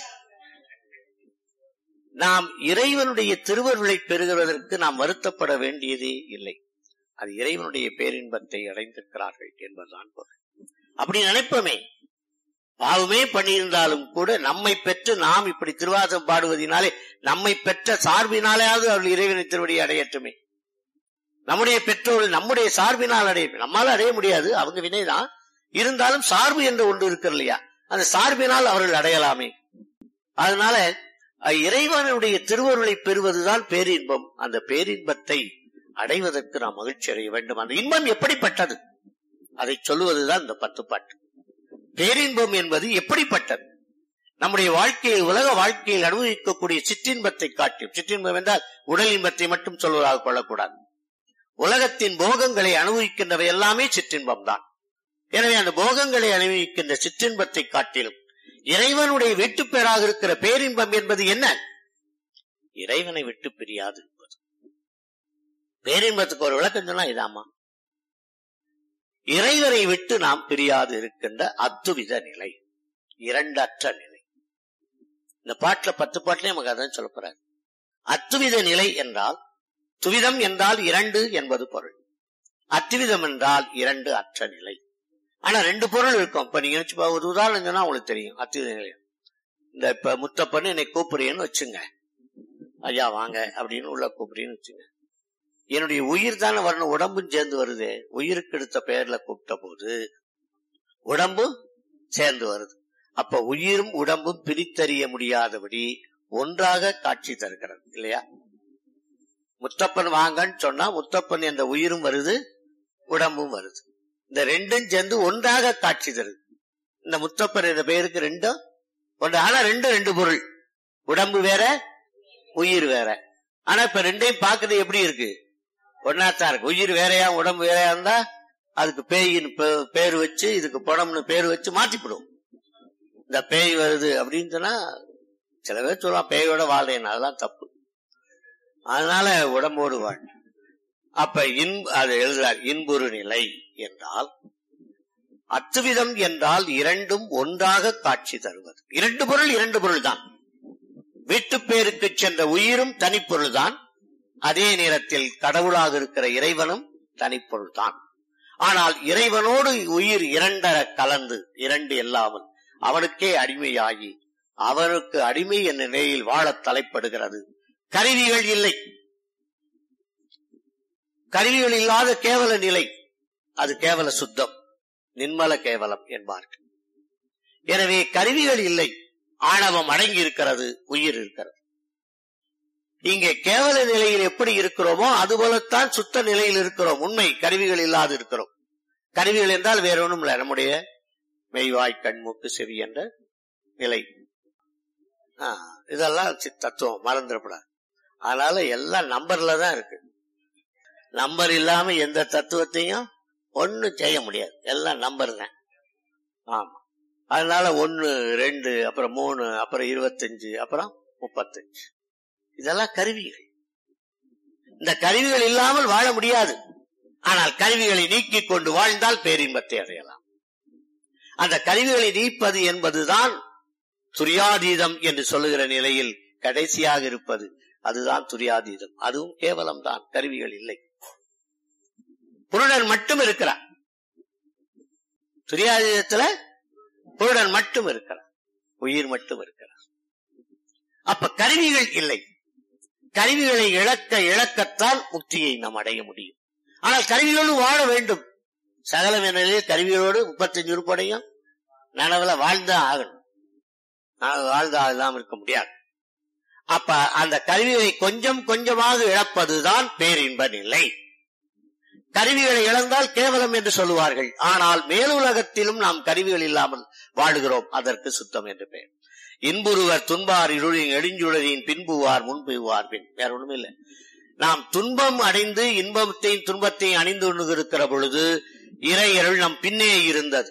நாம் இறைவனுடைய திருவருளை பெறுகிறதற்கு நாம் வருத்தப்பட வேண்டியதே இல்லை. அது இறைவனுடைய பேரின்பத்தை அடைந்திருக்கிறார்கள் என்பதுதான் பொருள். அப்படி நினைப்போமே, பாவமே பண்ணியிருந்தாலும் கூட நம்மை பெற்று நாம் இப்படி திருவாசகம் பாடுவதனாலே நம்மை பெற்ற சார்பினாலேயாவது அவர்கள் இறைவனை திருவடியை அடையட்டுமே. நம்முடைய பெற்றோர்கள் நம்முடைய சார்பினால் அடைய, நம்மால அடைய முடியாது, அவங்க வினைதான். இருந்தாலும் சார்பு என்று ஒன்று இருக்கு இல்லையா, அந்த சார்பினால் அவர்கள் அடையலாமே. அதனால இறைவனுடைய திருவருளை பெறுவதுதான் பேரின்பம். அந்த பேரின்பத்தை அடைவதற்கு நாம் மகிழ்ச்சி அடைய வேண்டும். அந்த இன்பம் எப்படிப்பட்டது அதை சொல்லுவதுதான் இந்த பத்து பாட்டு. பேரின்பம் என்பது எப்படிப்பட்டது? நம்முடைய வாழ்க்கையில், உலக வாழ்க்கையில் அனுபவிக்கக்கூடிய சிற்றின்பத்தை காட்டும். சிற்றின்பம் என்றால் உடல் இன்பத்தை மட்டும் சொல்வதாக கொள்ளக்கூடாது. உலகத்தின் போகங்களை அனுபவிக்கின்றவை எல்லாமே சிற்றின்பம் தான். எனவே அந்த போகங்களை அனுபவிக்கின்ற சிற்றின்பத்தை காட்டிலும் இறைவனுடைய விட்டு பேராக இருக்கிற பேரின்பம் என்பது என்ன? இறைவனை விட்டு பிரியாது என்பது. பேரின்பத்துக்கு ஒரு விளக்கம் சொன்னா இதாமா, இறைவனை விட்டு நாம் பிரியாது இருக்கின்ற அத்துவித நிலை, இரண்டற்ற நிலை. இந்த பாட்டுல பத்து பாட்டுல நமக்கு அதான் சொல்ல போறாரு. அத்துவித நிலை என்றால், துவிதம் என்றால் இரண்டு என்பது பொருள், அத்துவிதம் என்றால் இரண்டு அற்ற நிலை. ஆனா ரெண்டு பொருள் இருக்கும். இப்ப நீங்க நினைச்சு ஒரு உதாரணம் சொன்னா உங்களுக்கு தெரியும் அத்துவித நிலை. இந்த இப்ப முத்தப்பன்னு என்னை கூப்பிடுறேன்னு வச்சுங்க, ஐயா வாங்க அப்படின்னு உள்ள கூப்பிடுறேன்னு வச்சுங்க, என்னுடைய உயிர் தானே வரணும், உடம்பும் சேர்ந்து வருது. உயிருக்கு எடுத்த பெயர்ல கூப்பிட்ட போது உடம்பும் சேர்ந்து வருது. அப்ப உயிரும் உடம்பும் பிரித்தறிய முடியாதபடி ஒன்றாக காட்சி தருகிறது இல்லையா? முத்தப்பன் வாங்கன்னு சொன்னா முத்தப்பன் என்ற உயிரும் வருது, உடம்பும் வருது. இந்த ரெண்டும் சேர்ந்து ஒன்றாக காட்சி தருது. இந்த முத்தப்பன் என்ற பெயருக்கு ரெண்டும் ஒன்று. ஆனா ரெண்டு ரெண்டு பொருள், உடம்பு வேற உயிர் வேற. ஆனா இப்ப ரெண்டையும் பாக்குறது எப்படி இருக்கு? ஒன்னாத்தான் இருக்கு. உயிர் வேறையா உடம்பு வேறையா இருந்தா அதுக்கு பேயின்னு பேர் வச்சு, இதுக்கு பணம்னு பேர் வச்சு மாத்திப்பிடும். இந்த பேய் வருது அப்படின்னு சொன்னா சில பேர் சொல்லலாம் பேயோட வாழ்றேன், அதெல்லாம் தப்பு. அதனால உடம்போடு வாழ். அப்ப இன்பு அது எழுதுறார், இன்புறு நிலை என்றால் அத்துவிதம் என்றால் இரண்டும் ஒன்றாக காட்சி தருவது. இரண்டு பொருள் இரண்டு பொருள் தான். வீட்டு பேருக்கு சென்ற உயிரும் தனிப்பொருள் தான், அதே நேரத்தில் கடவுளாக இருக்கிற இறைவனும் தனிப்பொருள் தான். ஆனால் இறைவனோடு உயிர் இரண்டர கலந்து, இரண்டு இல்லாமல் அவனுக்கே அடிமையாகி அவனுக்கு அடிமை என்ற நிலையில் வாழ தலைப்படுகிறது. கருவிகள் இல்லை, கருவிகள் இல்லாத கேவல நிலை, அது கேவல சுத்தம், நிர்மல கேவலம் என்பார்கள். எனவே கருவிகள் இல்லை, ஆணவம் அடங்கி இருக்கிறது, உயிர் இருக்கிறது. இங்கே கேவல நிலையில் எப்படி இருக்கிறோமோ அதுபோலத்தான் சுத்த நிலையில் இருக்கிறோம். உண்மை கருவிகள் இல்லாது இருக்கிறோம். கருவிகள் என்றால் வேற ஒன்றும் இல்லை, நம்முடைய மெய்வாய் கண்மூக்கு செவி என்ற நிலை. இதெல்லாம் தத்துவம் மறந்துடக்கூடாது. அதனால எல்லாம் நம்பர்ல தான் இருக்கு. நம்பர் இல்லாம எந்த தத்துவத்தையும் ஒன்னும் செய்ய முடியாது, எல்லாம் நம்பர் தான். ஆமா, அதனால ஒன்னு ரெண்டு அப்புறம் மூணு அப்புறம் இருபத்தஞ்சு அப்புறம் முப்பத்தஞ்சு, இதெல்லாம் கருவிகள். இந்த கருவிகள் இல்லாமல் வாழ முடியாது. ஆனால் கருவிகளை நீக்கிக் கொண்டு வாழ்ந்தால் பேரின்பத்தை அடையலாம். அந்த கருவிகளை நீப்பது என்பதுதான் துரியாதீதம் என்று சொல்லுகிற நிலையில் கடைசியாக இருப்பது, அதுதான் துரியாதீதம். அதுவும் கேவலம் தான், கருவிகள் இல்லை. புருடன் மட்டும் இருக்கிறார். துரியாதீதத்துல புருடன் மட்டும் இருக்கிறார், உயிர் மட்டும் இருக்கிறார். அப்ப கருவிகள் இல்லை. கருவிகளை இழக்க இழக்கத்தான் முக்தியை நாம் அடைய முடியும். ஆனால் கருவிகளோடு வாழ வேண்டும். சகல நிலையிலே கருவிகளோடு முப்பத்தஞ்சு உறுப்படையும் நனவுல வாழ்ந்தா ஆகணும். வாழ்ந்தா இல்லாம இருக்க முடியாது. அப்ப அந்த கருவிகளை கொஞ்சம் கொஞ்சமாக இழப்பதுதான் பேரின்ப நிலை. கருவிகளை இழந்தால் கேவலம் என்று சொல்லுவார்கள். ஆனால் மேலுலகத்திலும் நாம் கருவிகள் இல்லாமல் வாழுகிறோம், அதற்கு சுத்தம் என்று பெயர். இன்புருவர் துன்பார் இருளின் எளிஞ்சுழலின் பின்புவார் முன்புவார் பின். வேற ஒண்ணுமே இல்லை. நாம் துன்பம் அடைந்து இன்பத்தையும் துன்பத்தையும் அணிந்து இருக்கிற பொழுது இறை அருள் நம் பின்னே இருந்தது.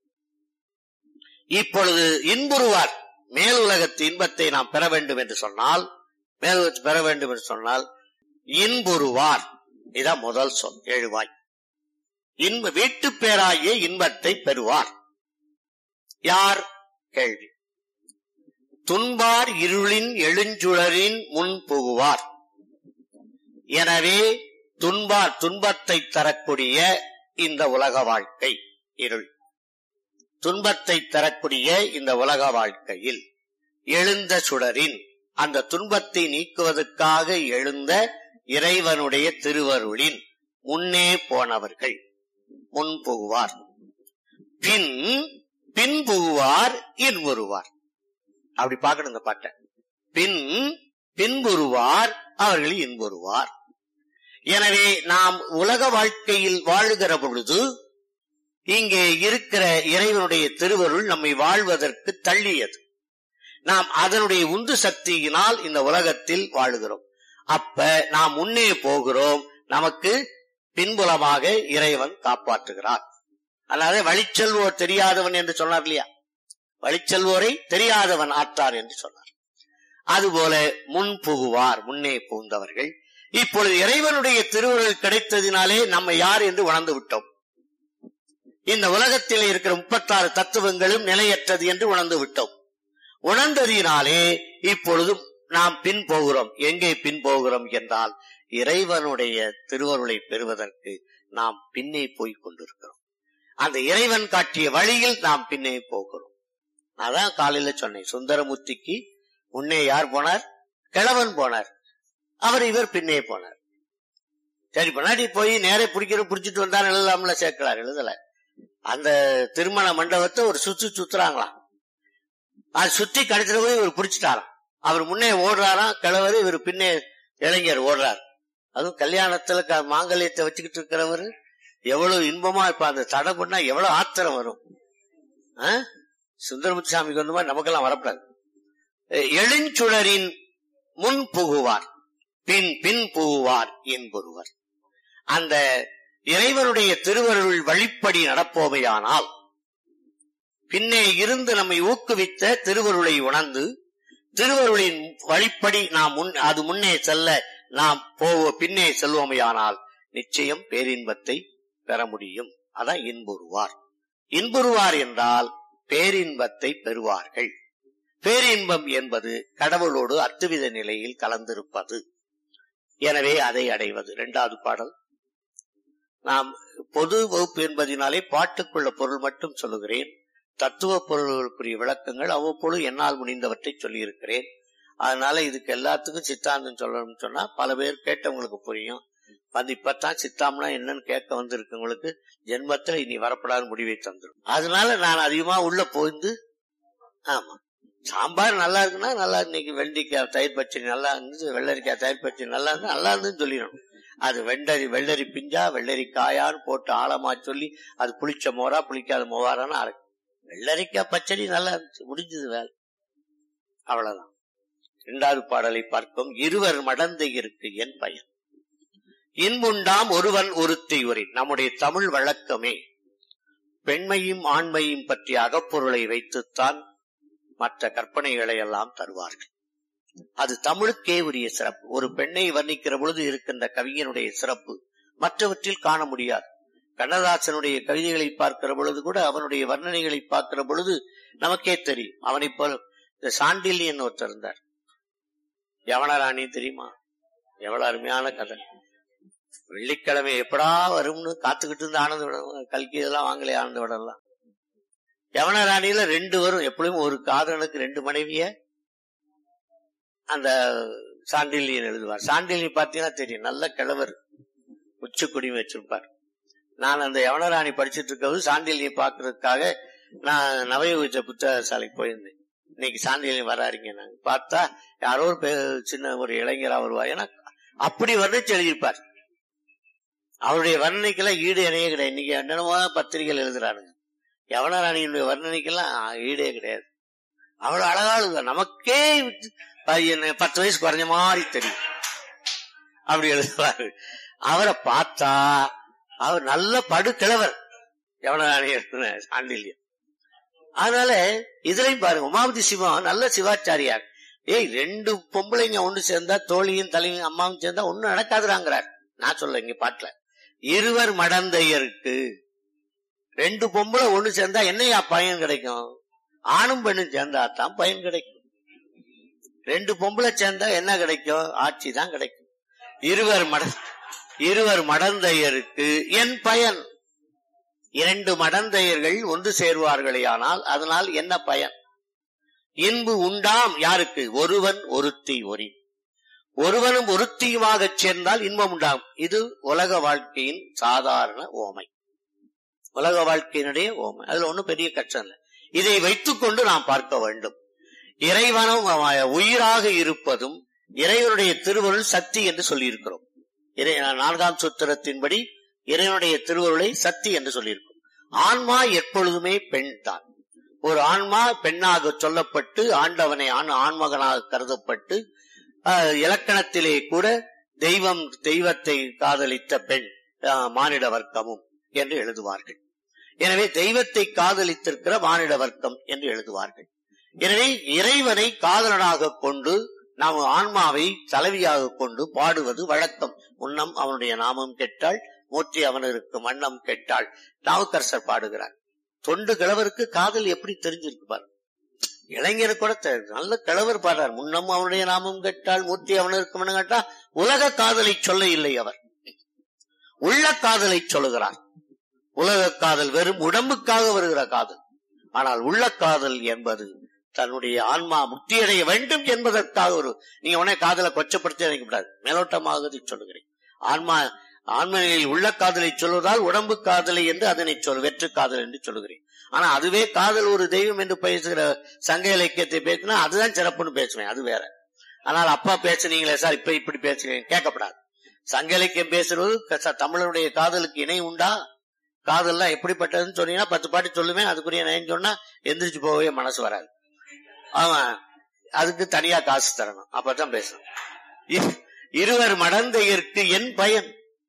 இப்பொழுது இன்புருவார் மேலுலகத்து இன்பத்தை நாம் பெற வேண்டும் என்று சொன்னால், மேலுலகத்தை பெற வேண்டும் என்று சொன்னால் இன்புருவார், இதான் முதல் சொல். ஏழுவாய் இன்ப வீட்டு பேராகிய இன்பத்தை பெறுவார். யார்? கேள்வி. துன்பார் இருளின் எழுஞ்சுழலின் முன் புகுவார். எனவே துன்பார் துன்பத்தை தரக்கூடிய இந்த உலக வாழ்க்கை இருள், துன்பத்தை தரக்கூடிய இந்த உலக வாழ்க்கையில் எழுந்த சுடரின் அந்த துன்பத்தை நீக்குவதற்காக எழுந்த இறைவனுடைய திருவருளின் முன்னே போனவர்கள் முன் புகுவார். பின் பின் புகுவார் இன்புறுவார். அப்படி பார்க்கணும் இந்த பாட்டை. பின் பின்புறுவார், அவர்கள் இன்புறுவார். எனவே நாம் உலக வாழ்க்கையில் வாழுகிற பொழுது இங்கே இருக்கிற இறைவனுடைய திருவருள் நம்மை வாழ்வதற்கு தள்ளியது. நாம் அதனுடைய உந்து சக்தியினால் இந்த உலகத்தில் வாழுகிறோம். அப்ப நாம் முன்னே போகிறோம், நமக்கு பின்புலமாக இறைவன் காப்பாற்றுகிறார். அல்லாத வழிச்செல்வோர் தெரியாதவன் என்று சொன்னார் இல்லையா? வழிச்செல்வோரை தெரியாதவன் ஆற்றார் என்று சொன்னார். அதுபோல முன் புகுவார், முன்னே புகுந்தவர்கள். இப்பொழுது இறைவனுடைய திருவருள் கிடைத்ததினாலே நம்ம யார் என்று உணர்ந்து விட்டோம். இந்த உலகத்தில் இருக்கிற முப்பத்தாறு தத்துவங்களும் நிலையற்றது என்று உணர்ந்து விட்டோம். உணர்ந்ததினாலே இப்பொழுது நாம் பின் போகிறோம். எங்கே பின் போகிறோம் என்றால் இறைவனுடைய திருவருளை பெறுவதற்கு நாம் பின்னே போய் கொண்டிருக்கிறோம். அந்த இறைவன் காட்டிய வழியில் நாம் பின்னே போகிறோம். அதான் காலையில சொன்னேன், சுந்தரமூர்த்திக்கு முன்னே யார் போனார்? கிழவன் போனார், அவர் இவர் பின்னே போனார். சரி, பின்னாடி போய் நேரே பிடிக்கிற பிடிச்சிட்டு வந்தார் எழுதலாம்ல, சேர்க்கலார் எழுதல. அந்த திருமண மண்டபத்தை ஒரு சுத்து சுத்துறாங்களாம். அது சுத்தி கடைசியில போய் இவர் பிடிச்சிட்டாராம். அவர் முன்னே ஓடுறாராம் கிழவர், இவர் பின்னே இளைஞர் ஓடுறார். அதுவும் கல்யாணத்துல மாங்கல்யத்தை வச்சுக்கிட்டு இருக்கிறவர் எவ்வளவு இன்பமா இப்ப அந்த தடை பண்ணா எவ்வளவு ஆத்திரம் வரும். சுந்தரமுத்து சாமிக்கு வந்து மாதிரி நமக்கெல்லாம் வரப்படாது. எழுஞ்சுடரின் முன் புகுவார், பின் பின் புகுவார் என்பொருவர். அந்த இறைவனுடைய திருவருள் வழிப்படி நடப்போமையானால் பின்னே இருந்து நம்மை ஊக்குவித்த திருவருளை உணர்ந்து திருவருளின் வழிப்படி நாம் முன் அது முன்னே செல்ல நாம் போவ பின்னே செல்வோமையானால் நிச்சயம் பேரின்பத்தை பெற முடியும். அதான் இன்புறுவார். இன்புறுவார் என்றால் பேரின்பத்தை பெறுவார்கள். பேரின்பம் என்பது கடவுளோடு அத்துவித நிலையில் கலந்திருப்பது. எனவே அதை அடைவது. இரண்டாவது பாடல். நாம் பொது வகுப்பு என்பதனாலே பாட்டுக்குள்ள பொருள் மட்டும் சொல்லுகிறேன். தத்துவ பொருள்களுக்குரிய விளக்கங்கள் அவ்வப்பொழுது என்னால் முடிந்தவற்றை சொல்லியிருக்கிறேன். அதனால இதுக்கு எல்லாத்துக்கும் சித்தாந்தம் சொல்லணும்னு சொன்னா பல பேர் கேட்டவங்களுக்கு புரியும். வந்து இப்பத்தான் சித்தாம்னா என்னன்னு கேட்க வந்திருக்கவங்களுக்கு ஜென்மத்துல இனி வரப்படாத முடிவை தந்துடும். அதனால நான் அதிகமா உள்ள போயிருந்து, ஆமா சாம்பார் நல்லா இருக்குன்னா நல்லா, இன்னைக்கு வெள்ளரிக்காய் தயிர் பச்சடி நல்லா இருந்துச்சு, வெள்ளரிக்காய் தயிர் பச்சடி நல்லா இருந்தா நல்லா இருந்துன்னு சொல்லிடணும். அது வெள்ளரி வெள்ளரி பிஞ்சா வெள்ளரிக்காயான்னு போட்டு ஆழமா சொல்லி அது புளிச்ச மோரா புளிக்காத மோவாரான்னு அரை வெள்ளரிக்காய் பச்சடி நல்லா இருந்துச்சு, முடிஞ்சது வேலை, அவ்வளவுதான். இரண்டாவது பாடலை பார்க்கும். இருவர் மடந்தை இருக்கு என் பயன் இன்புண்டாம் ஒருவன் ஒருத்தி உரை. நம்முடைய தமிழ் வழக்கமே பெண்மையும் ஆண்மையும் பற்றிய அகப்பொருளை வைத்துத்தான் மற்ற கற்பனைகளை எல்லாம் தருவார்கள். அது தமிழுக்கே உரிய சிறப்பு. ஒரு பெண்ணை வர்ணிக்கிற பொழுது இருக்கின்ற கவிஞனுடைய சிறப்பு மற்றவற்றில் காண முடியாது. கண்ணதாசனுடைய கவிதைகளை பார்க்கிற பொழுது கூட அவனுடைய வர்ணனைகளை பார்க்கிற பொழுது நமக்கே தெரியும். அவனை போல இந்த சாண்டில்யன் ஒருத்தர் இருந்தார், யவனராணி தெரியுமா? எவ்வளவு அருமையான கதை. வெள்ளிக்கிழமை எப்படா வரும்னு காத்துக்கிட்டு இருந்து ஆனந்த விடம் கல்கி இதெல்லாம் வாங்கலையே ஆனந்த விடம்லாம். யவனராணியில ரெண்டு வரும் எப்படியும். ஒரு காதலனுக்கு ரெண்டு மனைவிய அந்த சாண்டில்யன் எழுதுவார். சாண்டில்யன் பாத்தீங்கன்னா தெரியும், நல்ல கிழவர், உச்சக்குடி வச்சிருப்பார். நான் அந்த யவனராணி படிச்சுட்டு இருக்கிறது சாண்டில்யன் பாக்குறதுக்காக நான் நவயோகிச்ச புத்தக சாலைக்கு போயிருந்தேன். இன்னைக்கு சாண்டில்யன் வராருங்க. நாங்க பார்த்தா யாரோ ஒரு சின்ன ஒரு இளைஞரா வருவா. ஏன்னா அப்படி வர்ணிச்சு எழுதியிருப்பார். அவருடைய வர்ணனைக்கெல்லாம் ஈடு இணையே கிடையாது. இன்னைக்கு என்னென்னமோ பத்திரிகைகள் எழுதுறானுங்க. யவனராணியினுடைய வர்ணனைக்கெல்லாம் ஈடே கிடையாது. அவ்வளவு அழகா எழுதுவார். நமக்கே பத்து வயசு குறைஞ்ச மாதிரி தெரியும், அப்படி எழுதுவாரு. அவரை பார்த்தா அவர் நல்ல படுக்கிழவர் யவனராணி சாண்டில்யன். அதனால இதுலயும் பாருங்க, உமாபதி சிவம் நல்ல சிவாச்சாரியார். ஏய், ரெண்டு பொம்பளைங்க ஒண்ணு சேர்ந்தா, தோழியும் தலையும் அம்மாவும் சேர்ந்தா ஒண்ணு நடக்காதுறாங்கிறார். நான் சொல்ல இங்க பாட்டுல, இருவர் மடந்தையருக்கு ரெண்டு பொம்பளை ஒண்ணு சேர்ந்தா என்னையா பயன் கிடைக்கும்? ஆணும் பெண்ணும் சேர்ந்தா தான் பயன் கிடைக்கும். ரெண்டு பொம்பளை சேர்ந்தா என்ன கிடைக்கும்? ஆட்சி தான் கிடைக்கும். இருவர் மட இருவர் மடந்தையருக்கு என் பயன்? இரண்டு மடந்தையர்கள் ஒன்று சேர்வார்களே, ஆனால் அதனால் என்ன பயன்? இன்பு உண்டாம் யாருக்கு? ஒருவன் ஒருத்தி ஒரி. ஒருவனும் ஒருத்தியுமாக சேர்ந்தால் இன்பம் உண்டாகும். இது உலக வாழ்க்கையின் சாதாரண ஓமை, உலக வாழ்க்கையினுடைய ஓமை. அதுல ஒண்ணும் பெரிய கஷ்டம் இல்லை. இதை வைத்துக் கொண்டு நாம் பார்க்க வேண்டும். இறைவனும் உயிராக இருப்பதும் இறைவனுடைய திருவருள் சக்தி என்று சொல்லி இருக்கிறோம். நான்காம் சூத்திரத்தின்படி இறைவனுடைய திருவருளை சக்தி என்று சொல்லியிருக்கும். ஆன்மா எப்பொழுதுமே பெண் தான். ஒரு ஆன்மா பெண்ணாக சொல்லப்பட்டு ஆண்டவனை ஆண்மகனாக கருதப்பட்டு இலக்கணத்திலே கூட தெய்வம் தெய்வத்தை காதலித்த பெண் மானிட வர்க்கமும் என்று எழுதுவார்கள். எனவே தெய்வத்தை காதலித்திருக்கிற மானிட வர்க்கம் என்று எழுதுவார்கள். எனவே இறைவனை காதலனாக கொண்டு நாம் ஆன்மாவை தலைவியாக கொண்டு பாடுவது வழக்கம். முன்னம் அவனுடைய நாமம் கெட்டாள், மூற்றி அவனருக்கு மன்னம் கெட்டாள் நாவுக்கரசர் பாடுகிறார். தொண்டு கிழவருக்கு காதல் எப்படி தெரிஞ்சிருக்கு பாரு. இளைஞர் கூட நல்ல கிழவர் பாடுறார். முன்னம் அவனுடைய நாமம் கெட்டாள், மூற்றி அவனருக்கு மன்னம் கேட்டா உலக காதலை சொல்ல இல்லை, அவர் உள்ள காதலை சொல்லுகிறார். உலக காதல் வெறும் உடம்புக்காக வருகிற காதல். ஆனால் உள்ள காதல் என்பது தன்னுடைய ஆன்மா முக்தியடைய வேண்டும் என்பதற்காக. ஒரு நீங்க உடனே காதலை கொச்சப்படுத்தி நினைக்க கூடாது, மேலோட்டமாக சொல்லுகிறேன். ஆன்மா ஆன்மனில் உள்ள காதலை சொல்வதால் உடம்பு காதலை என்று அதனை சொல் வெற்று காதல் என்று சொல்லுகிறேன். ஆனா அதுவே காதல் ஒரு தெய்வம் என்று பேசுகிற சங்க இலக்கியத்தை பேசினா அதுதான் சிறப்புன்னு பேசுவேன், அது வேற. ஆனால் அப்பா பேசுனீங்களே சார் இப்ப இப்படி பேசுறீங்க கேட்கப்படாது. சங்க இலக்கியம் பேசுறது தமிழனுடைய காதலுக்கு இணை உண்டா? காதல்லாம் எப்படிப்பட்டதுன்னு சொன்னீங்கன்னா பத்து பாட்டு சொல்லுவேன், அதுக்குரிய நயம் சொன்னா எந்திரிச்சு போகவே மனசு வராது. அவன் அதுக்கு தனியா காசு தரணும், அப்பதான் பேசணும். இருவர் மடந்தையருக்கு என் பயன்?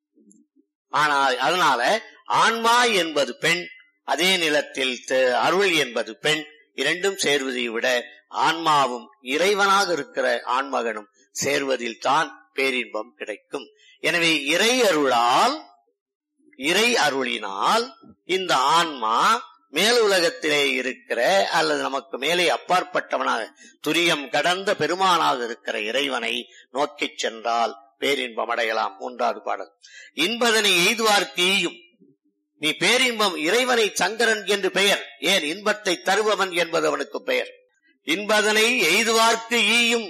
ஆனால் அதனால ஆன்மா என்பது பெண், அதே நிலத்தில் அருள் என்பது பெண். இரண்டும் சேர்வதை விட ஆன்மாவும் இறைவனாக இருக்கிற ஆண்மகனும் சேர்வதில் தான் பேரின்பம் கிடைக்கும். எனவே இறை அருளால் இறை அருளினால் இந்த ஆன்மா மேல் உலகத்திலே இருக்கிற அல்லது நமக்கு மேலே அப்பாற்பட்டவனாக துரியம் கடந்த பெருமானாக இருக்கிற இறைவனை நோக்கி சென்றால் பேரின்பம் அடையலாம். மூன்றாவது பாடல், இன்பதனை எய்துவார்க்கு ஈயும். நீ பேரின்பம் இறைவனை சங்கரன் என்று பெயர். ஏன்? இன்பத்தை தருபவன் என்பது அவனுக்கு பெயர். இன்பதனை எய்துவார்க்கு ஈயும்.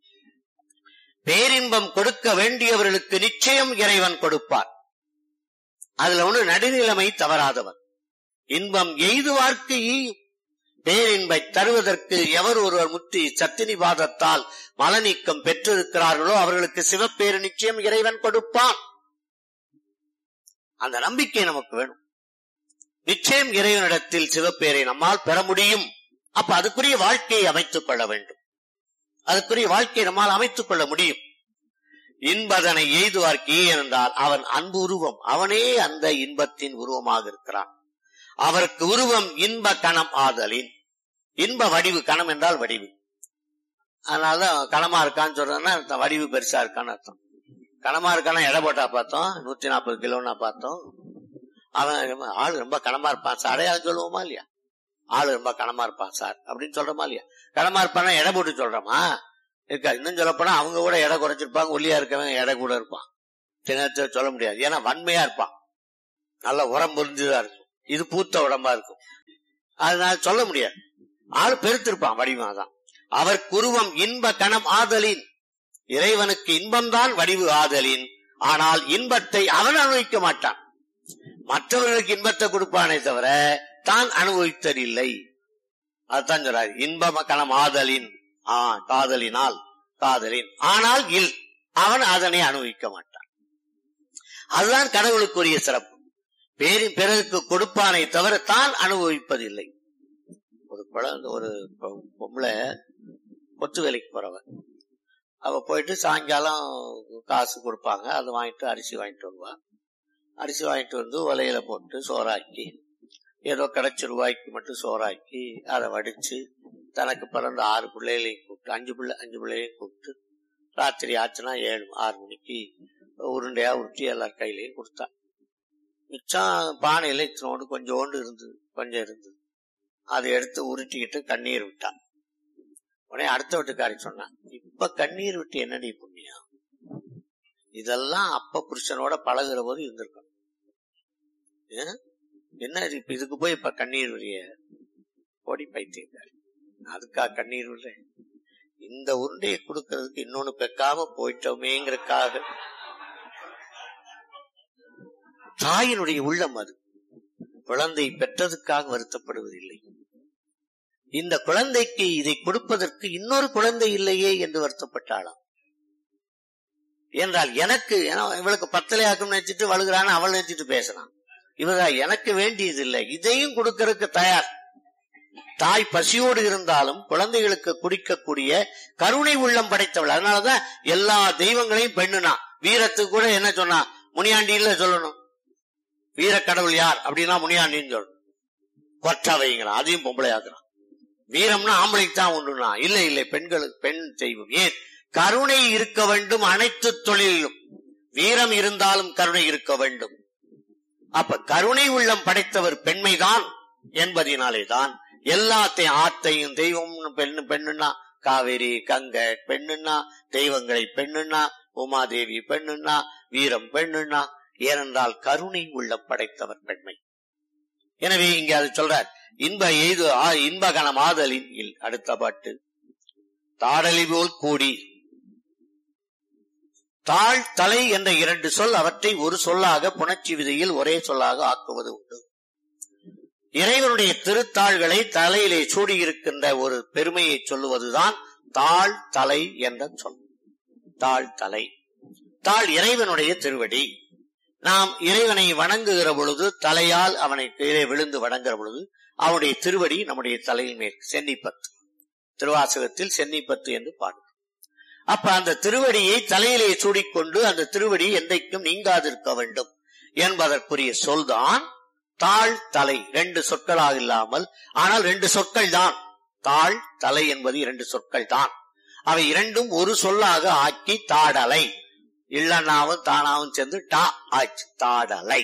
பேரின்பம் கொடுக்க வேண்டியவர்களுக்கு நிச்சயம் இறைவன் கொடுப்பார். அதுல ஒண்ணு நடுநிலைமை தவறாதவன். இன்பம் எய்துவார்க்கு ஈயும். பேரின்பை தருவதற்கு எவர் ஒருவர் முத்தி சத்தினிவாதத்தால் மலநீக்கம் பெற்றிருக்கிறார்களோ அவர்களுக்கு சிவப்பேறு நிச்சயம் இறைவன் கொடுப்பான். அந்த நம்பிக்கை நமக்கு வேணும். நிச்சயம் இறைவனிடத்தில் சிவப்பேரை நம்மால் பெற முடியும். அப்ப அதுக்குரிய வாழ்க்கையை அமைத்துக் கொள்ள வேண்டும். அதுக்குரிய வாழ்க்கையை நம்மால் அமைத்துக் கொள்ள முடியும். இன்பதனை எய்துவார்க்கு என்றால் அவன் அன்பு உருவம், அவனே அந்த இன்பத்தின் உருவமாக இருக்கிறான். அவருக்கு உருவம் இன்ப கணம் ஆதலின். இன்ப வடிவு, கணம் என்றால் வடிவு. அதனாலதான் கணமா இருக்கான்னு சொல்றேன்னா வடிவு பெருசா இருக்கான்னு அர்த்தம். கணமா இருக்கானா எடை போட்டா பார்த்தோம், நூத்தி நாற்பது கிலோன்னா பார்த்தோம். அவன் ஆளு ரொம்ப கணமா இருப்பான் சார், அடையாளம் சொல்லுவோமா இல்லையா? ஆளு ரொம்ப கணமா இருப்பான் சார் அப்படின்னு சொல்றோமா இல்லையா? கணமா இருப்பானா எடை போட்டு சொல்றோமா இருக்கா? இன்னும் சொல்லப்போனா அவங்க கூட எடை குறைச்சிருப்பாங்க, ஒல்லியா இருக்கவன் எடை கூட இருப்பான். தினத்தை சொல்ல முடியாது. ஏன்னா வன்மையா இருப்பான், நல்ல உரம் புரிஞ்சுதான் இருக்கும். இது பூத்த உடம்பா இருக்கும், அதனால சொல்ல முடியாது. ஆள் பெருத்திருப்பான், வடிவாதான். அவர் குருவம் இன்ப கணம் ஆதலின், இறைவனுக்கு இன்பம்தான் வடிவு ஆதலின். ஆனால் இன்பத்தை அவன் அனுபவிக்க மாட்டான், மற்றவர்களுக்கு இன்பத்தை கொடுப்பானே தவிர தான் அனுபவித்ததில்லை. அதுதான் சொல்றாரு, இன்ப கணம் ஆதலின், ஆ காதலினால் காதலின், ஆனால் இல் அவன் அதனை அனுபவிக்க மாட்டான். அதுதான் கடவுளுக்குரிய சிறப்பு. பேரின் பிறருக்கு கொடுப்பானே தவிர தான் அனுபவிப்பதில்லை. ஒரு குழந்தை, ஒரு பொம்பளை கொத்து வேலைக்கு போறவன், அவ போயிட்டு சாயங்காலம் காசு கொடுப்பாங்க, அது வாங்கிட்டு அரிசி வாங்கிட்டு வருவா. அரிசி வாங்கிட்டு வந்து ஒலையில போட்டு சோறாக்கி, ஏதோ கிடைச்ச ரூபாய்க்கு மட்டும் சோறாக்கி அதை வடிச்சு தனக்கு பிறந்த ஆறு பிள்ளைகளையும் கூப்பிட்டு, அஞ்சு பிள்ளை அஞ்சு பிள்ளைகளையும் கூப்பிட்டு ராத்திரி ஆச்சுன்னா ஏழு ஆறு மணிக்கு உருண்டையா உருட்டி எல்லார் கையிலையும் கொடுத்தான். மிச்சம் பானையில இத்தனோடு கொஞ்சோண்டு இருந்தது, கொஞ்சம் இருந்தது. அதை எடுத்து உருட்டிக்கிட்டு கண்ணீர் விட்டான். உடனே அடுத்த வீட்டுக்காரி சொன்னான், இப்ப கண்ணீர் விட்டு என்னடி புண்ணியம், இதெல்லாம் அப்ப புருஷனோட பழகுற போது இருந்திருக்கணும், என்ன இப்ப இதுக்கு போய் இப்ப கண்ணீர் விரிய ஓடி பைத்தியக்காரி, அதுக்கா கண்ணீர் விடுற, இந்த உருண்டையை கொடுக்கறதுக்கு இன்னொன்னு பெக்காம போயிட்டோமேங்கிறதுக்காக. தாயினுடைய உள்ளம் அது. குழந்தை பெற்றதுக்காக வருத்தப்படுவதில்லை, இந்த குழந்தைக்கு இதை கொடுப்பதற்கு இன்னொரு குழந்தை இல்லையே என்று வருத்தப்பட்டாளாம். என்றால் எனக்கு இவளுக்கு பத்தலையாக்கும் நினைச்சிட்டு வழுகிறான்னு அவள் நினைச்சிட்டு பேசலாம். இவதா எனக்கு வேண்டியது இல்லை, இதையும் கொடுக்கறதுக்கு தயார். தாய் பசியோடு இருந்தாலும் குழந்தைகளுக்கு குடிக்கக்கூடிய கருணை உள்ளம் படைத்தவள். அதனாலதான் எல்லா தெய்வங்களையும் பெண்ணுனா. வீரத்துக்கு கூட என்ன சொன்னா, முனியாண்டியில சொல்லணும், வீர கடவுள் யார் அப்படின்னா முனியாண்டின்னு சொல்லணும். கொற்றா வைங்களா, அதையும் பொம்பளை ஆக்குறான். வீரம்னா ஆம்பளைக்கு தான் உண்டுனா, இல்லை இல்லை பெண்களுக்கு பெண் தெய்வம். ஏன் கருணை இருக்க வேண்டும், அனைத்து தொழிலும் வீரம் இருந்தாலும் கருணை இருக்க வேண்டும். அப்ப கருணை உள்ளம் படைத்தவர் பெண்மைதான் என்பதினாலே தான் எல்லாத்தையும், ஆத்தையும் தெய்வம் பெண்ணு பெண்ணுன்னா, காவேரி கங்கை பெண்ணுன்னா, தெய்வங்களை பெண்ணுன்னா, உமாதேவி பெண்ணுன்னா, வீரம் பெண்ணுன்னா. ஏனென்றால் கருணை உள்ளம் படைத்தவர் பெண்மை. எனவே இங்க அது சொல்றார், இன்ப எய்து இன்ப கணம் ஆதலின் இல். அடுத்த பாட்டு, தாடலி போல் கூடி. தாழ் தலை என்ற இரண்டு சொல், அவற்றை ஒரு சொல்லாக புணர்ச்சி விதியில் ஒரே சொல்லாக ஆக்குவது உண்டு. இறைவனுடைய திருத்தாள்களை தலையிலே சூடியிருக்கின்ற ஒரு பெருமையை சொல்லுவதுதான் தாழ் தலை என்ற சொல். தாழ் தலை, தாழ் இறைவனுடைய திருவடி. நாம் இறைவனை வணங்குகிற பொழுது தலையால் அவனை கீழே விழுந்து வணங்குகிற பொழுது அவனுடைய திருவடி நம்முடைய தலையில் மேல் சென்னிப்பத்து, திருவாசகத்தில் சென்னிப்பத்து என்று பாடும். அப்ப அந்த திருவடியை தலையிலே சூடிக்கொண்டு அந்த திருவடி என்றைக்கும் நீங்காதிருக்க வேண்டும் என்பதற்குரிய சொல்தான் தாழ் தலை. ரெண்டு சொற்களாக இல்லாமல், ஆனால் ரெண்டு சொற்கள் தான். தாழ் தலை என்பது இரண்டு சொற்கள் தான். அவை இரண்டும் ஒரு சொல்லாக ஆக்கி தாடலை, இல்லனாவும் தானாவும் சேர்ந்து டா ஆச்சு, தாடலை.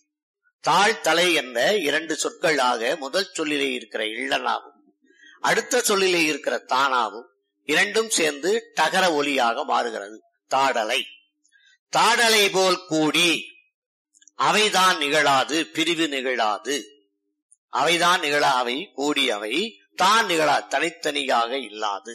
தாழ் தலை என்ற இரண்டு சொற்களாக முதல் சொல்லிலே இருக்கிற இல்லனாவும் அடுத்த சொல்லிலே இருக்கிற தானாவும் இரண்டும் சேர்ந்து டகர ஒலியாக மாறுகிறது, தாடலை. தாடலை போல் கூடி, அவைதான் நிகழாது, பிரிவு நிகழாது. அவைதான் நிகழா, அவை கூடி, அவை தான் நிகழா, தனித்தனியாக இல்லாது.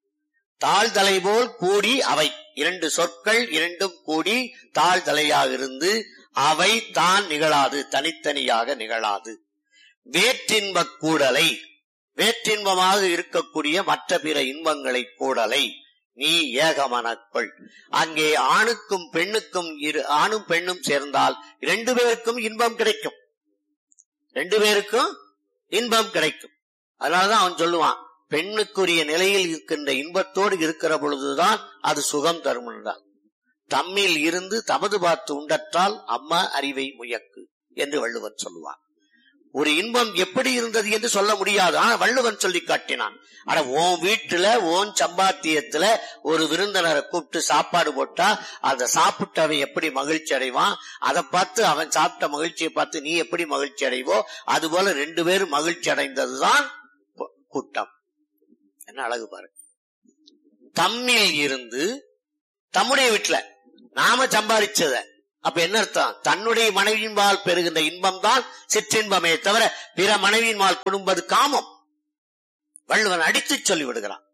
தாழ்தலை போல் கூடி அவை, இரண்டு சொற்கள் இரண்டும் கூடி தாழ்தலையாக இருந்து அவை தான் நிகழாது, தனித்தனியாக நிகழாது. வேற்றின்ப கூடலை, வேற்றின்பமாக இருக்கக்கூடிய மற்ற பிற இன்பங்களை கூடலை நீ ஏகமனக்குள். அங்கே ஆணுக்கும் பெண்ணுக்கும் இரு ஆணும் பெண்ணும் சேர்ந்தால் இரண்டு பேருக்கும் இன்பம் கிடைக்கும், ரெண்டு பேருக்கும் இன்பம் கிடைக்கும். அதனாலதான் அவன் சொல்லுவான், பெண்ணுக்குரிய நிலையில் இருக்கின்ற இன்பத்தோடு இருக்கிற பொழுதுதான் அது சுகம் தரும் என்றால், தம்மில் இருந்து தமது பார்த்து உண்டற்றால் அம்மா அறிவை முயக்கு என்று வள்ளுவன் சொல்லுவான். ஒரு இன்பம் எப்படி இருந்தது என்று சொல்ல முடியாது, ஆனா வள்ளுவன் சொல்லி காட்டினான். ஆனா உன் வீட்டுல உன் சம்பாத்தியத்துல ஒரு விருந்தினரை கூப்பிட்டு சாப்பாடு போட்டா அந்த சாப்பிட்டு அவன் எப்படி மகிழ்ச்சி அடைவான், அதை பார்த்து அவன் சாப்பிட்ட மகிழ்ச்சியை பார்த்து நீ எப்படி மகிழ்ச்சி அடைவோ, அது போல ரெண்டு பேரும் மகிழ்ச்சி அடைந்ததுதான் கூட்டம். என்ன அழகு பாரு. தம்மில் இருந்து, தம்முடைய வீட்டுல நாம சம்பாதிச்சத அப்ப என்ன அர்த்தம்? தன்னுடைய மனைவியின்பால் பெறுகின்ற இன்பம் தான் சிற்றின்பமே தவிர பிற மனைவியின்பால் கொடுப்பது காமம். வள்ளுவன் அடித்து சொல்லி விடுகிறான்,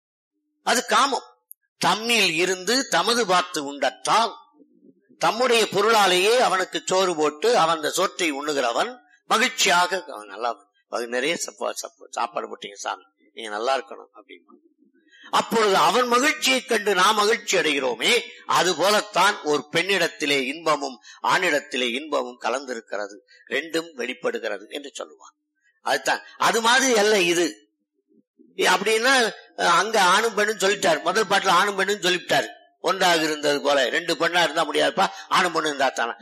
அது காமம். தம்மில் இருந்து தமது பார்த்து உண்டற்றால் தம்முடைய பொருளாலேயே அவனுக்கு சோறு போட்டு அவன் அந்த சோற்றை உண்ணுகிறவன் மகிழ்ச்சியாக நல்லா நிறைய சாப்பாடு போட்டீங்க சாமி, நீங்க நல்லா இருக்கணும் அப்படின்னு. அப்பொழுது அவன் மகிழ்ச்சியை கண்டு நாம் மகிழ்ச்சி அடைகிறோமே, அது போலத்தான் ஒரு பெண்ணிடத்திலே இன்பமும் ஆணிடத்திலே இன்பமும் கலந்திருக்கிறது, ரெண்டும் வெளிப்படுகிறது என்று சொல்லுவான். அதுதான் அது மாதிரி அல்ல இது. அப்படின்னா அங்க ஆணும் பெண்ணும் சொல்லிட்டாரு, முதல் பாட்டுல ஆணும் பெண்ணும் சொல்லிவிட்டாரு. ஒன்றாக இருந்தது போல ரெண்டு பெண்ணா இருந்தா முடியாதுப்பா, ஆணும் பெண்ணு இருந்தா தானே.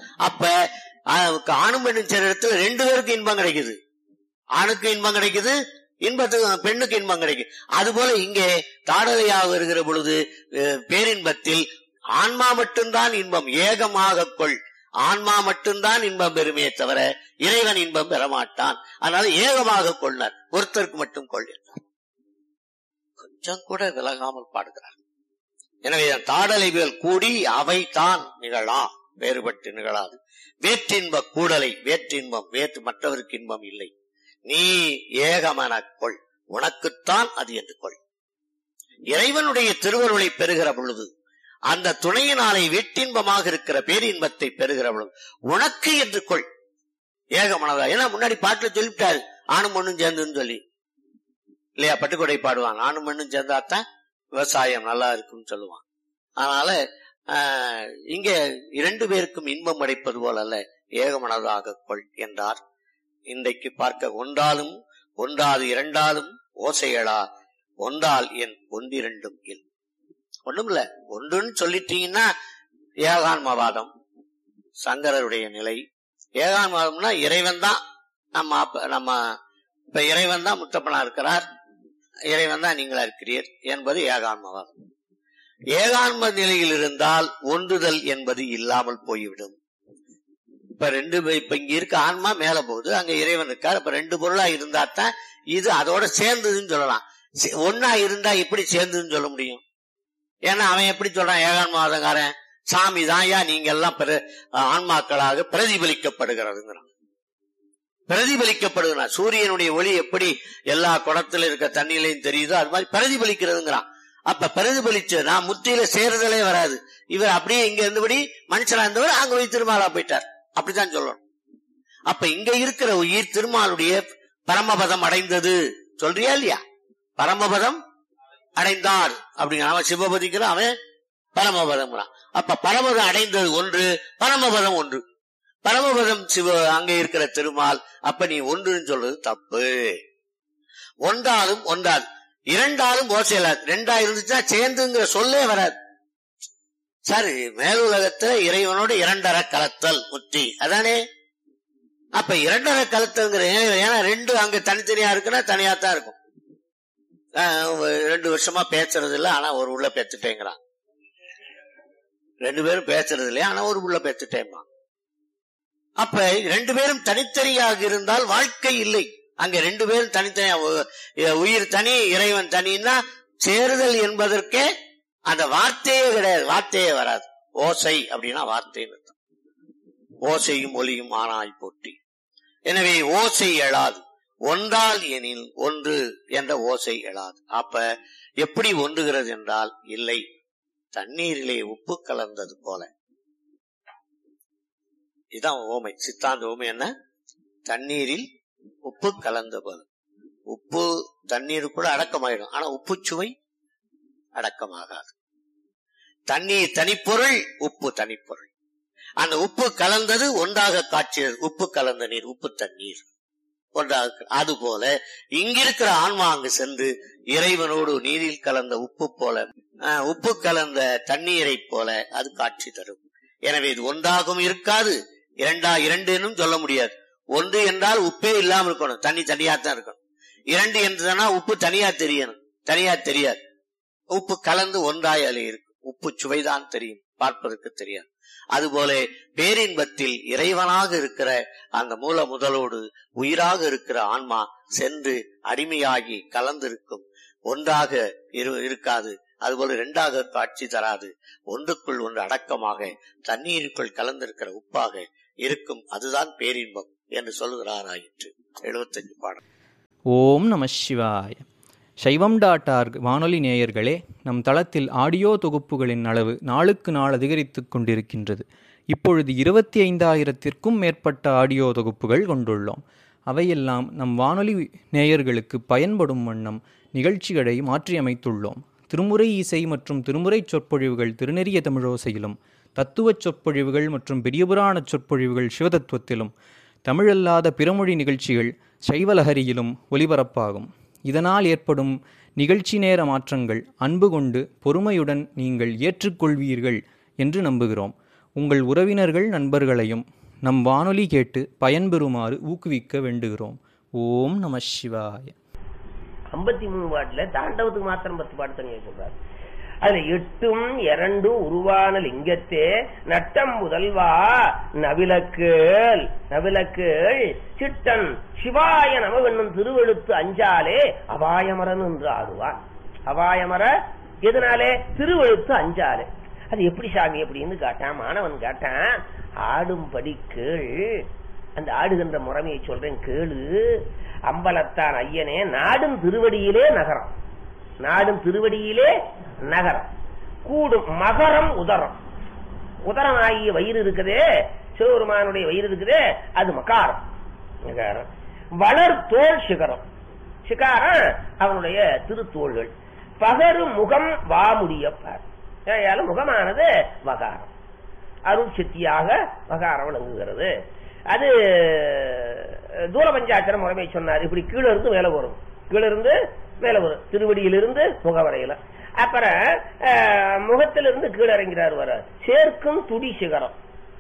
அப்ப ஆணும் பெண்ணும் சேர இடத்துல ரெண்டு பேருக்கு இன்பம் கிடைக்குது. ஆணுக்கு இன்பம் கிடைக்குது, இன்பத்துக்கு பெண்ணுக்கு இன்பம் கிடைக்கும். அது போல இங்கே தாடலையாக வருகிற பொழுது பேரின்பத்தில் ஆன்மா மட்டும்தான் இன்பம், ஏகமாக கொள், ஆன்மா மட்டும்தான் இன்பம் பெருமையை தவிர இறைவன் இன்பம் பெறமாட்டான். அதனால ஏகமாக கொள்ளார், ஒருத்தருக்கு மட்டும் கொள் என்றார். கொஞ்சம் கூட விலகாமல் பாடுகிறார். எனவே தாடலைகள் கூடி அவை தான் நிகழா, வேறுபட்டு நிகழாது. வேற்றின்ப கூடலை, வேற்றின்பம் வேற்று மற்றவருக்கு இன்பம் இல்லை, நீ ஏகமன கொள், உனக்குத்தான் அது என்று கொள். இறைவனுடைய திருவருளை பெறுகிற பொழுது அந்த துணையினாலே வீட்டின்பமாக இருக்கிற பேரின்பத்தை பெறுகிற பொழுது உனக்கு என்று கொள், ஏகமனதா. ஏன்னா முன்னாடி பாட்டுல சொல்லிவிட்டாரு ஆணும் பொண்ணும் சேர்ந்துன்னு சொல்லி இல்லையா, பட்டுக்கொடை பாடுவாங்க, ஆணும் பெண்ணும் சேர்ந்தாத்தான் விவசாயம் நல்லா இருக்குன்னு சொல்லுவான். அதனால ஆஹ் இங்க இரண்டு பேருக்கும் இன்பம் அடைப்பது போல அல்ல, ஏகமனதாக கொள் என்றார். இன்றைக்கு பார்க்க ஒன்றாலும் ஒன்றாது இரண்டாலும் ஓசைகளா, ஒன்றால் என் ஒன்றிரண்டும் இல். ஒண்ணும் இல்ல, ஒன்றுன்னு சொல்லிட்டீங்கன்னா ஏகான்மவாதம் சங்கரருடைய நிலை. ஏகான்மவாதம்னா இறைவன் தான் நம்ம நம்ம இப்ப இறைவன் தான் முத்தப்பனா இருக்கிறார், இறைவன் தான் நீங்களா இருக்கிறீர் என்பது ஏகான்மவாதம். ஏகான்ம நிலையில் இருந்தால் ஒன்றுதல் என்பது இல்லாமல் போய்விடும். இப்ப ரெண்டு இப்ப இங்க இருக்க ஆன்மா மேல போகுது, அங்க இறைவன் இருக்கார். இப்ப ரெண்டு பொருளா இருந்தா தான் இது அதோட சேர்ந்ததுன்னு சொல்லலாம். ஒன்னா இருந்தா எப்படி சேர்ந்ததுன்னு சொல்ல முடியும்? ஏன்னா அவன் எப்படி சொல்றான், ஏகான்மவாதக்காரன் சாமி தான் யா நீங்க எல்லாம் ஆன்மாக்களாக பிரதிபலிக்கப்படுகிறதுங்கிறான். பிரதிபலிக்கப்படுகிறா, சூரியனுடைய ஒளி எப்படி எல்லா குடத்துல இருக்க தண்ணியிலையும் தெரியுதோ அது மாதிரி பிரதிபலிக்கிறதுங்கிறான். அப்ப பிரதிபலிச்சு நான் முத்தியில சேருதலே வராது. இவர் அப்படியே இங்க இருந்தபடி மனுஷனா இருந்தவர் அங்க போய் திருமாலா போயிட்டார், அப்படித்தான் சொல்லணும். அப்ப இங்க இருக்கிற உயிர் திருமாலுடைய பரமபதம் அடைந்தது சொல்றியா இல்லையா? பரமபதம் அடைந்தார் அப்படிங்கிற அவன் சிவபதிக்கிற அவன் பரமபதம். அப்ப பரமபதம் அடைந்தது ஒன்று, பரமபதம் ஒன்று. பரமபதம் சிவ அங்க இருக்கிற திருமால். அப்ப நீ ஒன்றுன்னு சொல்றது தப்பு. ஒன்றாலும் ஒன்றாது, இரண்டாலும் ஓசையலாது. ரெண்டா இருந்துச்சா சேர்ந்துங்கிற சொல்லே வராது. சரி, மேலுலகத்துல இறைவனோட இரண்டரை கலத்தல் முத்தி அதானே. அப்ப இரண்டரை கலத்தல்ங்கிற ஏன்னா ரெண்டு அங்க தனித்தனியா இருக்குன்னா தனியா தான் இருக்கும். ரெண்டு வருஷமா பேசுறது இல்ல, ஆனா ஒரு உள்ள பேத்துட்டேங்கிறான். ரெண்டு பேரும் பேசுறது இல்லையா, ஆனா ஒரு உள்ள பேத்துட்டேங்கிறான். அப்ப ரெண்டு பேரும் தனித்தனியாக இருந்தால் வாழ்க்கை இல்லை. அங்க ரெண்டு பேரும் தனித்தனியா, உயிர் தனி இறைவன் தனின்னா சேருதல் என்பதற்கே அந்த வார்த்தையே கிடையாது, வார்த்தையே வராது. ஓசை அப்படின்னா வார்த்தைன்னு அர்த்தம். ஓசையும் ஒலியும் ஆனாய் போற்றி. எனவே ஓசை எழாது, ஒன்றால் எனில் ஒன்று என்ற ஓசை எழாது. அப்ப எப்படி ஒன்றுகிறது என்றால் இல்லை, தண்ணீரிலே உப்பு கலந்தது போல. இதுதான் ஓமை, சித்தாந்த ஓமை. என்ன? தண்ணீரில் உப்பு கலந்த போல. உப்பு தண்ணீர் கூட அடக்கமாயிடும், ஆனா உப்பு சுவை அடக்கமாகாது. தண்ணீர் தனிப்பொருள், உப்பு தனிப்பொருள். அந்த உப்பு கலந்தது ஒன்றாக காட்சியது, உப்பு கலந்த நீர், உப்பு தண்ணீர் ஒன்றாக. அது போல இங்கிருக்கிற ஆன்மா அங்கு சென்று இறைவனோடு நீரில் கலந்த உப்பு போல, உப்பு கலந்த தண்ணீரை போல அது காட்சி தரும். எனவே இது ஒன்றாகவும் இருக்காது, இரண்டா இரண்டுன்னு சொல்ல முடியாது. ஒன்று என்றால் உப்பே இல்லாம இருக்கணும், தண்ணி தனியாத்தான் இருக்கணும். இரண்டு என்றுனா உப்பு தனியா தெரியணும், தனியா தெரியாது. உப்பு கலந்து ஒன்றாயாலே இருக்கு, உப்பு சுவைதான் தெரியும், பார்ப்பதற்கு தெரியாது. அதுபோல பேரின்பத்தில் இறைவனாக இருக்கிற அந்த மூல முதலோடு உயிராக இருக்கிற ஆன்மா சென்று அடிமையாகி கலந்திருக்கும், ஒன்றாக இருக்காது. அதுபோல இரண்டாக காட்சி தராது. ஒன்றுக்குள் ஒன்று அடக்கமாக தண்ணீருக்குள் கலந்திருக்கிற உப்பாக இருக்கும். அதுதான் பேரின்பம் என்று சொல்லுகிறார். ஆயிற்று எழுபத்தஞ்சு பாடல். ஓம் நம சிவாய. சைவம் டாட் ஆர்க் வானொலி நேயர்களே, நம் தளத்தில் ஆடியோ தொகுப்புகளின் அளவு நாளுக்கு நாள் அதிகரித்து கொண்டிருக்கின்றது. இப்பொழுது இருபத்தி ஐந்தாயிரத்திற்கும் மேற்பட்ட ஆடியோ தொகுப்புகள் கொண்டுள்ளோம். அவையெல்லாம் நம் வானொலி நேயர்களுக்கு பயன்படும் வண்ணம் நிகழ்ச்சிகளை மாற்றியமைத்துள்ளோம். திருமுறை இசை மற்றும் திருமுறை சொற்பொழிவுகள் திருநெறிய தமிழோசையிலும், தத்துவச் சொற்பொழிவுகள் மற்றும் பெரியபுராண சொற்பொழிவுகள் சிவதத்துவத்திலும், தமிழல்லாத பிறமொழி நிகழ்ச்சிகள் சைவலஹரியிலும் ஒலிபரப்பாகும். இதனால் ஏற்படும் நிகழ்ச்சி நேர மாற்றங்கள் அன்பு கொண்டு பொறுமையுடன் நீங்கள் ஏற்றுக்கொள்வீர்கள் என்று நம்புகிறோம். உங்கள் உறவினர்கள் நண்பர்களையும் நம் வானொலி கேட்டு பயன்பெறுமாறு ஊக்குவிக்க வேண்டுகிறோம். ஓம் நம சிவாய. ஐம்பத்தி மூணு பாட்டுல தாண்டவத்துக்கு மாத்திரம் பத்து பாட்டு தனியாக சொல்றாரு. அதுல எட்டும் இரண்டு உருவான லிங்கத்தே நட்டம் முதல்வா நவிலக்கேள் நவிலக்கேள் சிட்டன் சிவாய நமவென்னும் திருவெழுத்து அஞ்சாலே அபாயமரன் என்று ஆடுவான். அபாயமர எதனாலே? திருவெழுத்து அஞ்சாலே. அது எப்படி சாமி அப்படின்னு கேட்டான். மாணவன் கேட்டான். ஆடும்படி கேள், அந்த ஆடுகின்ற முறைமையை சொல்றேன் கேளு. அம்பலத்தான் ஐயனே நாடும் திருவடியிலே நகரம், நாடும் திருவடியிலே நகரம். கூடும் மகரம் உதரம், உதரம் ஆகிய வயிறு இருக்குதே, சிவபெருமானுடைய வயிறு இருக்குதே, அது மகாரம். மகாரம் வளர் தோல் சிகரம், சிகாரம் அவனுடைய திருத்தோள்கள். பகரு முகம் வாமுடியப்பார், முகமானது வகாரம், அருள் சக்தியாக வகாரம் விளங்குகிறது. அது தூர பஞ்சாட்சர முறைமை சொன்னார். இப்படி கீழே இருந்து மேல வரும், கீழே இருந்து மேல வரும், திருவடியிலிருந்து முகவரையில. அப்புறம் முகத்திலிருந்து கீழே இறங்கிறார் வர. சேர்க்கும் துடி சிகரம்,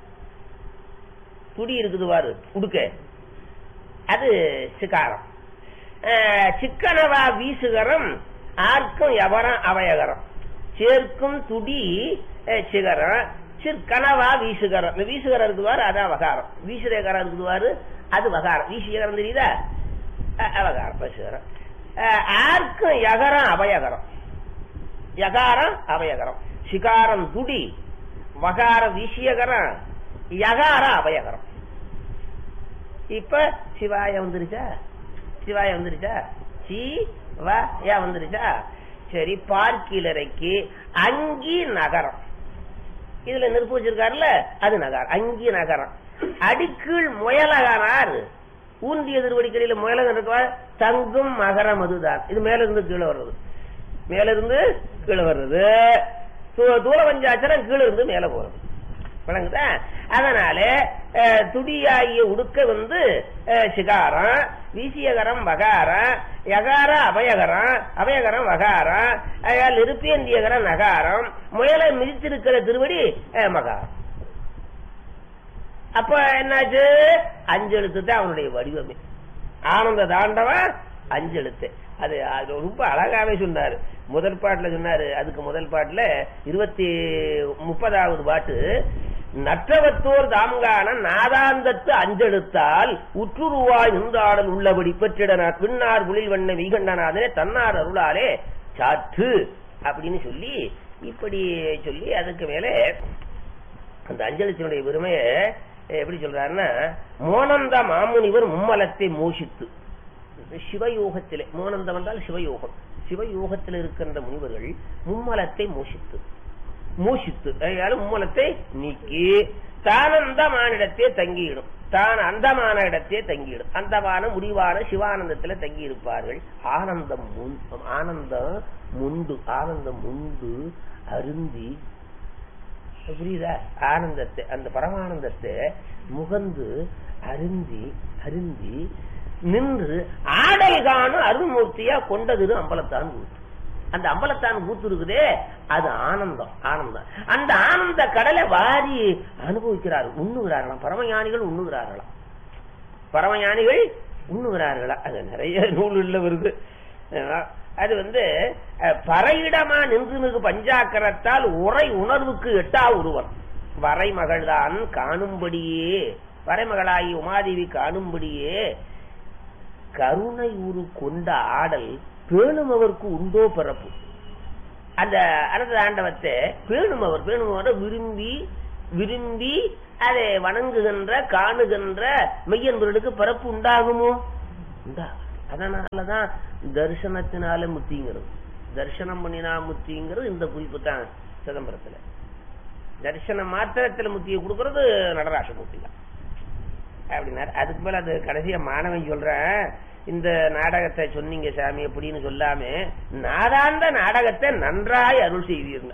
துடி இருக்குது வாரு உடுக்க, அது சிகாரம். சிக்கனவா வீசுகரம், ஆர்க்கும் எவரம் அவயகரம். சேர்க்கும் துடி சிகரம், சிற்கனவா வீசுகரம். இந்த வீசுகரம் இருக்குதுவாரு அதான் வகாரம். வீசுரேகரம் இருக்குதுவாரு அது வகாரம். வீசுகரம் தெரியுதா? அவகாரம் பசுகரம். ஆர்க்கும் யகரம் அபயகரம், யகாரம் அபயகரம். சிகாரம் துடி, வகார வீசியகரம், யகாரம் அபயகரம். இப்ப சிவாய வந்துருச்சா? சிவாய வந்துருச்சா? சி வா யா வந்துருச்சா? சரி. பார்க்கிலறைக்கு அங்கி நகரம், இதுல நெருப்பு வச்சிருக்காருல்ல அது நகரம், அங்கி நகரம். அடிக்கீழ் முயலகனார், ஊந்திய திருவடிக்கடியில முயலகன் இருக்கா, தங்கும் மகரம் அதுதான். இது மேல இருந்து கீழே வர்றது, மேல இருந்து கீழே வர்றது. தூர பஞ்சாட்சரம் கீழே இருந்து மேல போறது, வழங்குதா? அதனால துடியாகிய உடுக்க வந்து சிகாரம், வீசியகரம் வகாரம், யகார அபயகரம், அபயகரம் வகாரம், அயால் இருப்பேந்தியகரம் நகாரம், முயலை மிதித்திருக்கிற திருவடி மகாரம். அப்ப என்னாச்சு? அஞ்செழுத்து தான் அவனுடைய வடிவமே. ஆனந்த தாண்டவன் அஞ்செழுத்து. அது ரொம்ப அழகாவே சொன்னாரு. முதல் பாட்டுல சொன்னாரு. அதுக்கு முதல் பாட்டுல இருபத்தி முப்பதாவது பாட்டு, நற்றவத்தோர் தாம்கான நாதாந்தத்து அஞ்செழுத்தால் உற்றுருவாய் நின்றாடல் உள்ளபடி பெற்றிடனார் பின்னார் குளில் வண்ண வீகண்டனாதனே தன்னார் அருளாலே சாற்று அப்படின்னு சொல்லி இப்படி சொல்லி அதுக்கு மேலே அந்த அஞ்சலித்தினுடைய பெருமையை எப்படி சொல்றாருன்னா, மோனந்த மாமுனிவர் மும்மலத்தை மோஷித்து, சிவயோகத்திலே மோனந்தம் என்றால் சிவயோகம், சிவயோகத்தில் இருக்கின்ற முனிவர்கள் மும்மலத்தை மோஷித்து மூஷித்து மும்மலத்தை நீக்கி தானந்தமான இடத்தே தங்கியிடும், தான் அந்தமான இடத்தே தங்கியிடும், அந்தமான முடிவான சிவானந்தத்துல தங்கி இருப்பார்கள். ஆனந்தம் ஆனந்தம் முண்டு ஆனந்தம் முண்டு அருந்தி, புரியுதா? ஆனந்தத்தை அந்த பரமானந்தத்தை முகந்து அருந்தி அருந்தி நின்று ஆடல் காணும் அருள்மூர்த்தியா கொண்டது அம்பலத்தான் கூத்து. அந்த அம்பலத்தான் கூத்து இருக்குதே அது ஆனந்தம். ஆனந்தம் அந்த ஆனந்த கடலை வாரி அனுபவிக்கிறார்கள், உண்ணுகிறார்களாம். பரமஞானிகள் உண்ணுகிறார்களாம், பரமஞானிகள் உண்ணுகிறார்களா? அது நிறைய நூல்ல வருது. அது வந்து பறையிடமா நின்று மிகு பஞ்சாக்கரத்தால் உரை உணர்வுக்கு எட்டா ஒருவன் வரைமகள்தான் காணும்படியே, வரைமகளாகி உமாதேவி காணும்படியே கருணை உரு கொண்ட ஆடல் பேணும் அவருக்கு உண்டோ பிறப்பு. அந்த அனந்த தாண்டவத்தை பேணுமவர் பேணுமவர் விரும்பி விரும்பி அதை வணங்குகின்ற காணுகின்ற மெய்யன்பர்களுக்கு பிறப்பு உண்டாகுமோ? உண்டாகும். அதனாலதான் தரிசனத்தினால முத்திங்கிறது, தரிசனம் பண்ணினா முத்திங்கிறது இந்த குறிப்பு தான் சிதம்பரத்துல. தரிசன மாத்திரத்துல முத்தியை கொடுக்கறது நடராச மூர்த்தி தான் அப்படின்னாரு. அதுக்கு மேல அது கடைசியா மாணவன் சொல்றேன், இந்த நாடகத்தை சொன்னீங்க சாமி அப்படின்னு சொல்லாம நாதாந்த நாடகத்தை நன்றாய் அருள் செய்வீங்க.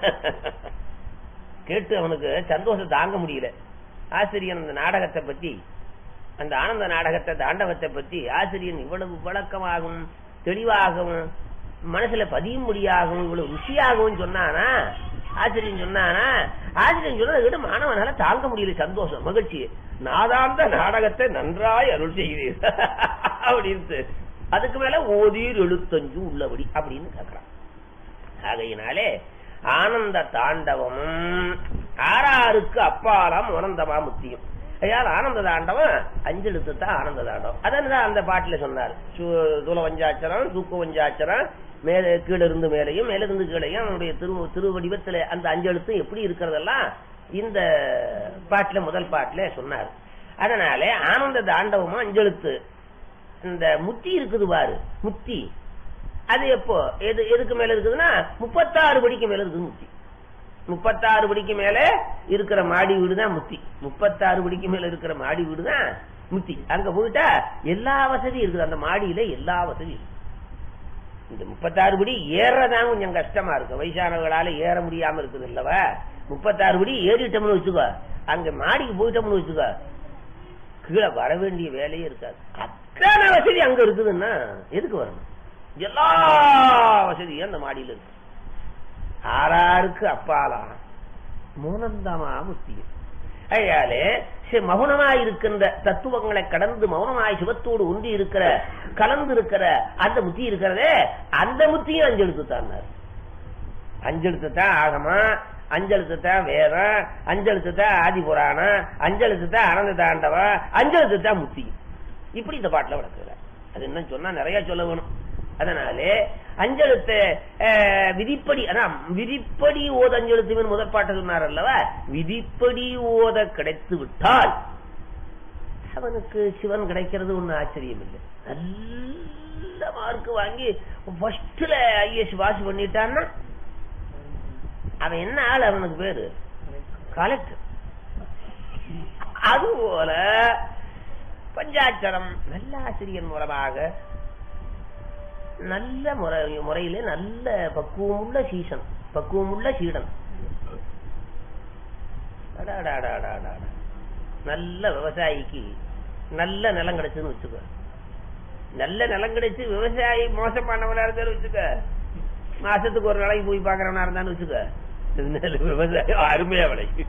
கேட்டு அவனுக்கு சந்தோஷம் தாங்க முடியல. ஆசிரியன் அந்த நாடகத்தை பத்தி, அந்த ஆனந்த நாடகத்தை தாண்டவத்தை பத்தி ஆசிரியன் இவ்வளவு விளக்கமாகவும் தெளிவாகவும் மனசுல பதியும்படியாகவும் இவ்வளவு ருசியாகவும் சொன்னானா, ஆசிரியன் சொன்னானா, ஆசிரியன் சொன்னதை மாணவனால தாங்க முடியல சந்தோஷம் மகிழ்ச்சி. நாதாந்த நாடகத்தை நன்றாய் அருள் செய்வீர் அப்படின்னு. அதுக்கு மேல ஓதீர் எழுத்தஞ்சு உள்ளபடி அப்படின்னு கேட்கிறான். ஆகையினாலே ஆனந்த தாண்டவமும் ஆறாருக்கு அப்பாலாம் ஆனந்தமா முத்தியும். ஐயால் ஆனந்த தாண்டவம் அஞ்செழுத்து தான் ஆனந்த தாண்டவம். அதான் அந்த பாட்டுல சொன்னார். தூல வஞ்சாச்சரம், தூக்க வஞ்சாச்சரம், மேலே கீழே இருந்து மேலையும் மேல இருந்து கீழையும் அவனுடைய திரு திருவடிவத்துல அந்த அஞ்செழுத்தும் எப்படி இருக்கிறதெல்லாம் இந்த பாட்டுல முதல் பாட்டுல சொன்னார். அதனால ஆனந்த தாண்டவமும் அஞ்செழுத்து. இந்த முத்தி இருக்குது பாரு, முத்தி அது எப்போ எது எதுக்கு மேல இருக்குதுன்னா முப்பத்தாறு படிக்கு மேல இருக்குது முத்தி. முப்பத்தாறு படிக்கு மேல இருக்கிற மாடி வீடுதான் முத்தி. முப்பத்தாறு படிக்கு மேல இருக்கிற மாடி வீடுதான் முத்தி. அங்க போயிட்டா எல்லா வசதியும் இருக்குது, அந்த மாடியில எல்லா வசதியும். இந்த முப்பத்தாறு படி ஏறதான் கொஞ்சம் கஷ்டமா இருக்கு, வயசானவர்களால ஏற முடியாம இருக்குது இல்லவா. முப்பத்தாறு படி ஏறிட்டோம்னு வச்சுக்கோ, அங்க மாடிக்கு போயிட்டோம்னு வச்சுக்கோ, கீழே வர வேண்டிய வேலையே இருக்காது. அத்தனை வசதி அங்க இருக்குதுன்னா எதுக்கு வரணும்? எல்லா வசதியும் அந்த மாடியில இருக்கு. ஆறாருக்கு அப்பாலாம் மௌனந்தமா முத்தியும். ஐயாலே மௌனமாய் இருக்கின்ற தத்துவங்களை கடந்து மௌனமாய் சிவத்தோடு ஒன்றி இருக்கிற கலந்து இருக்கிற அந்த முத்தி இருக்கிறதே, அந்த முத்தியும் அஞ்செழுத்து தான். அஞ்செழுத்து தான் ஆகமா, அஞ்செழுத்து தான் வேதம், அஞ்செழுத்து தான் ஆதி புராணம், அஞ்செழுத்து தான் ஆனந்த தாண்டவம், அஞ்செழுத்து தான் முத்தி. இப்படி இந்த பாட்டுல வளர்க்குற. அது என்ன சொன்னா நிறைய சொல்ல வேணும். அதனாலே அஞ்செழுத்து விதிப்படி, அதான் விதிப்படி ஓத அஞ்செழுத்து முதல் பாட்டு சொன்னார் அல்லவா. விதிப்படி ஓத கிடைத்து விட்டால் அவனுக்கு சிவன் கிடைக்கிறது ஒண்ணு ஆச்சரியம் இல்லை. நல்ல மார்க் வாங்கி ஃபர்ஸ்ட்ல ஐஏஎஸ் பாஸ் பண்ணிட்டான்னா அவன் என்ன ஆள்? அவனுக்கு பேரு கலெக்டர். அதுபோல பஞ்சாட்சரம் நல்ல ஆசிரியர் மூலமாக நல்ல முறை முறையிலே நல்ல பக்குவம் உள்ள சீசன், பக்குவம் உள்ள சீடன், நல்ல விவசாயிக்கு நல்ல நிலம் கிடைச்சுன்னு வச்சுக்க. நல்ல நிலம் கிடைச்சு விவசாயி மோசமானவனா இருந்தாலும் வச்சுக்க, மாசத்துக்கு ஒரு நாளைக்கு போய் பாக்குறவனா இருந்தாலும் வச்சுக்க, விவசாயம் அருமையா விளைக்கு.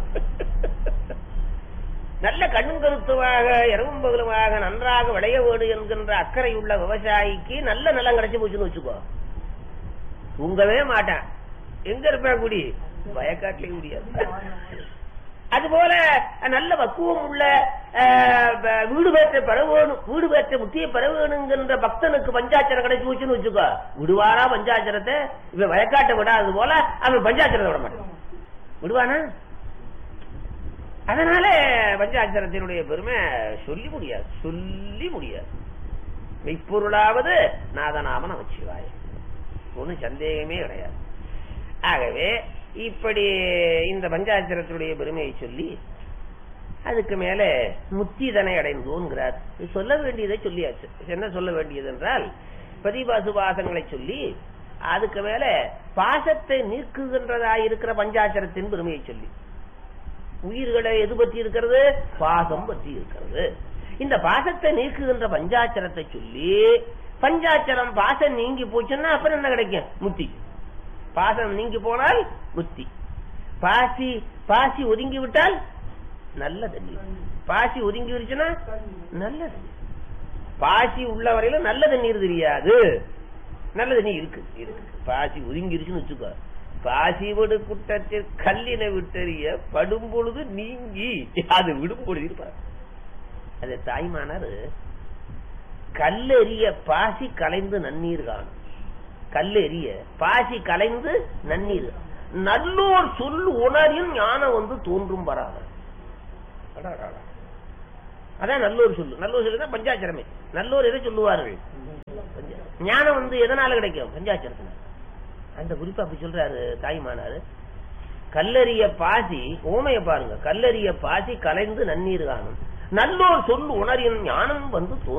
நல்ல கண்ணும் கருத்துமாக இரவும் பகலுமாக நன்றாக விளைய வேடு என்கின்ற அக்கறை உள்ள விவசாயிக்கு நல்ல நிலம் கிடைச்சு போச்சுன்னு வச்சுக்கோ, தூங்கவே மாட்டான். எங்க இருப்பேன்? குடி வயக்காட்டிலே முடியாது. அதுபோல நல்ல பக்குவம் உள்ள வீடு பேற்ற பெறவேணும், வீடு பேற்ற முத்தியை பெற வேணுங்கின்ற பக்தனுக்கு பஞ்சாட்சரம் கிடைச்சு போச்சுன்னு வச்சுக்கோ, விடுவாரா பஞ்சாட்சரத்தை? இவன் வயக்காட்டை விடாது போல அவன் பஞ்சாட்சரத்தை விட மாட்டான், விடுவானா? அதனால பஞ்சாட்சரத்தினுடைய பெருமை சொல்லி முடியாது, சொல்லி முடியாது. மெய்ப்பொருளாவது நாதநாம நமச்சிவாய, ஒன்னும் சந்தேகமே கிடையாது. ஆகவே இப்படி இந்த பஞ்சாட்சரத்தினுடைய பெருமையை சொல்லி அதுக்கு மேல முத்திதனை அடைந்தோங்கிறார். சொல்ல வேண்டியதை சொல்லியாச்சு. என்ன சொல்ல வேண்டியது என்றால் பதிபாசுபாசங்களை சொல்லி அதுக்கு மேல பாசத்தை நீக்குகின்றதாயிருக்கிற பஞ்சாட்சரத்தின் பெருமையை சொல்லி, உயிர்களை எது பற்றி இருக்கிறது? பாசம் பற்றி இருக்கிறது. இந்த பாசத்தை நீக்குகின்ற பஞ்சாட்சரத்தை சொல்லி, பஞ்சாட்சரம் பாசம் நீங்கி போச்சுன்னா அப்புறம் என்ன கிடைக்கும்? முத்தி. பாசம் நீங்கி போனால் முத்தி. பாசி பாசி ஒதுங்கி விட்டால் நல்ல தண்ணீர். பாசி ஒதுங்கி விடுச்சுன்னா நல்ல தண்ணீர். பாசி உள்ள வரையில நல்ல தண்ணீர் தெரியாது, நல்ல தண்ணீர் இருக்கு இருக்கு. பாசி ஒதுங்கிருச்சுன்னு வச்சுக்கோ, பாசி விடு குற்றத்தில் கல்லினை விட்டறிய படும் பொழுது நீங்கி அது விடும் பொழுது இருப்பார். அது தாய்மானார் கல்லெறிய பாசி கலைந்து நன்னீர் காணும், கல்லெறிய பாசி கலைந்து நன்னீர் நல்லோர் சொல் உணரின் ஞானம் வந்து தோன்றும் வராத. அதான் நல்லோர் சொல்லு. நல்லோர் சொல்லு தான் பஞ்சாட்சரமே. நல்லோர் எதை சொல்லுவார்கள்? ஞானம் வந்து எதனால கிடைக்கும்? பஞ்சாட்சரத்துல. அந்த குறிப்பு அப்படி சொல்றாரு தாய்மானாரு. கல்லறிய பாசி, ஓமைய பாருங்க, கல்லறிய பாசி கலைந்து நன்னீர் காணும் நல்லோர் சொல் உணரின் ஞானம் வந்து தோன்றும்.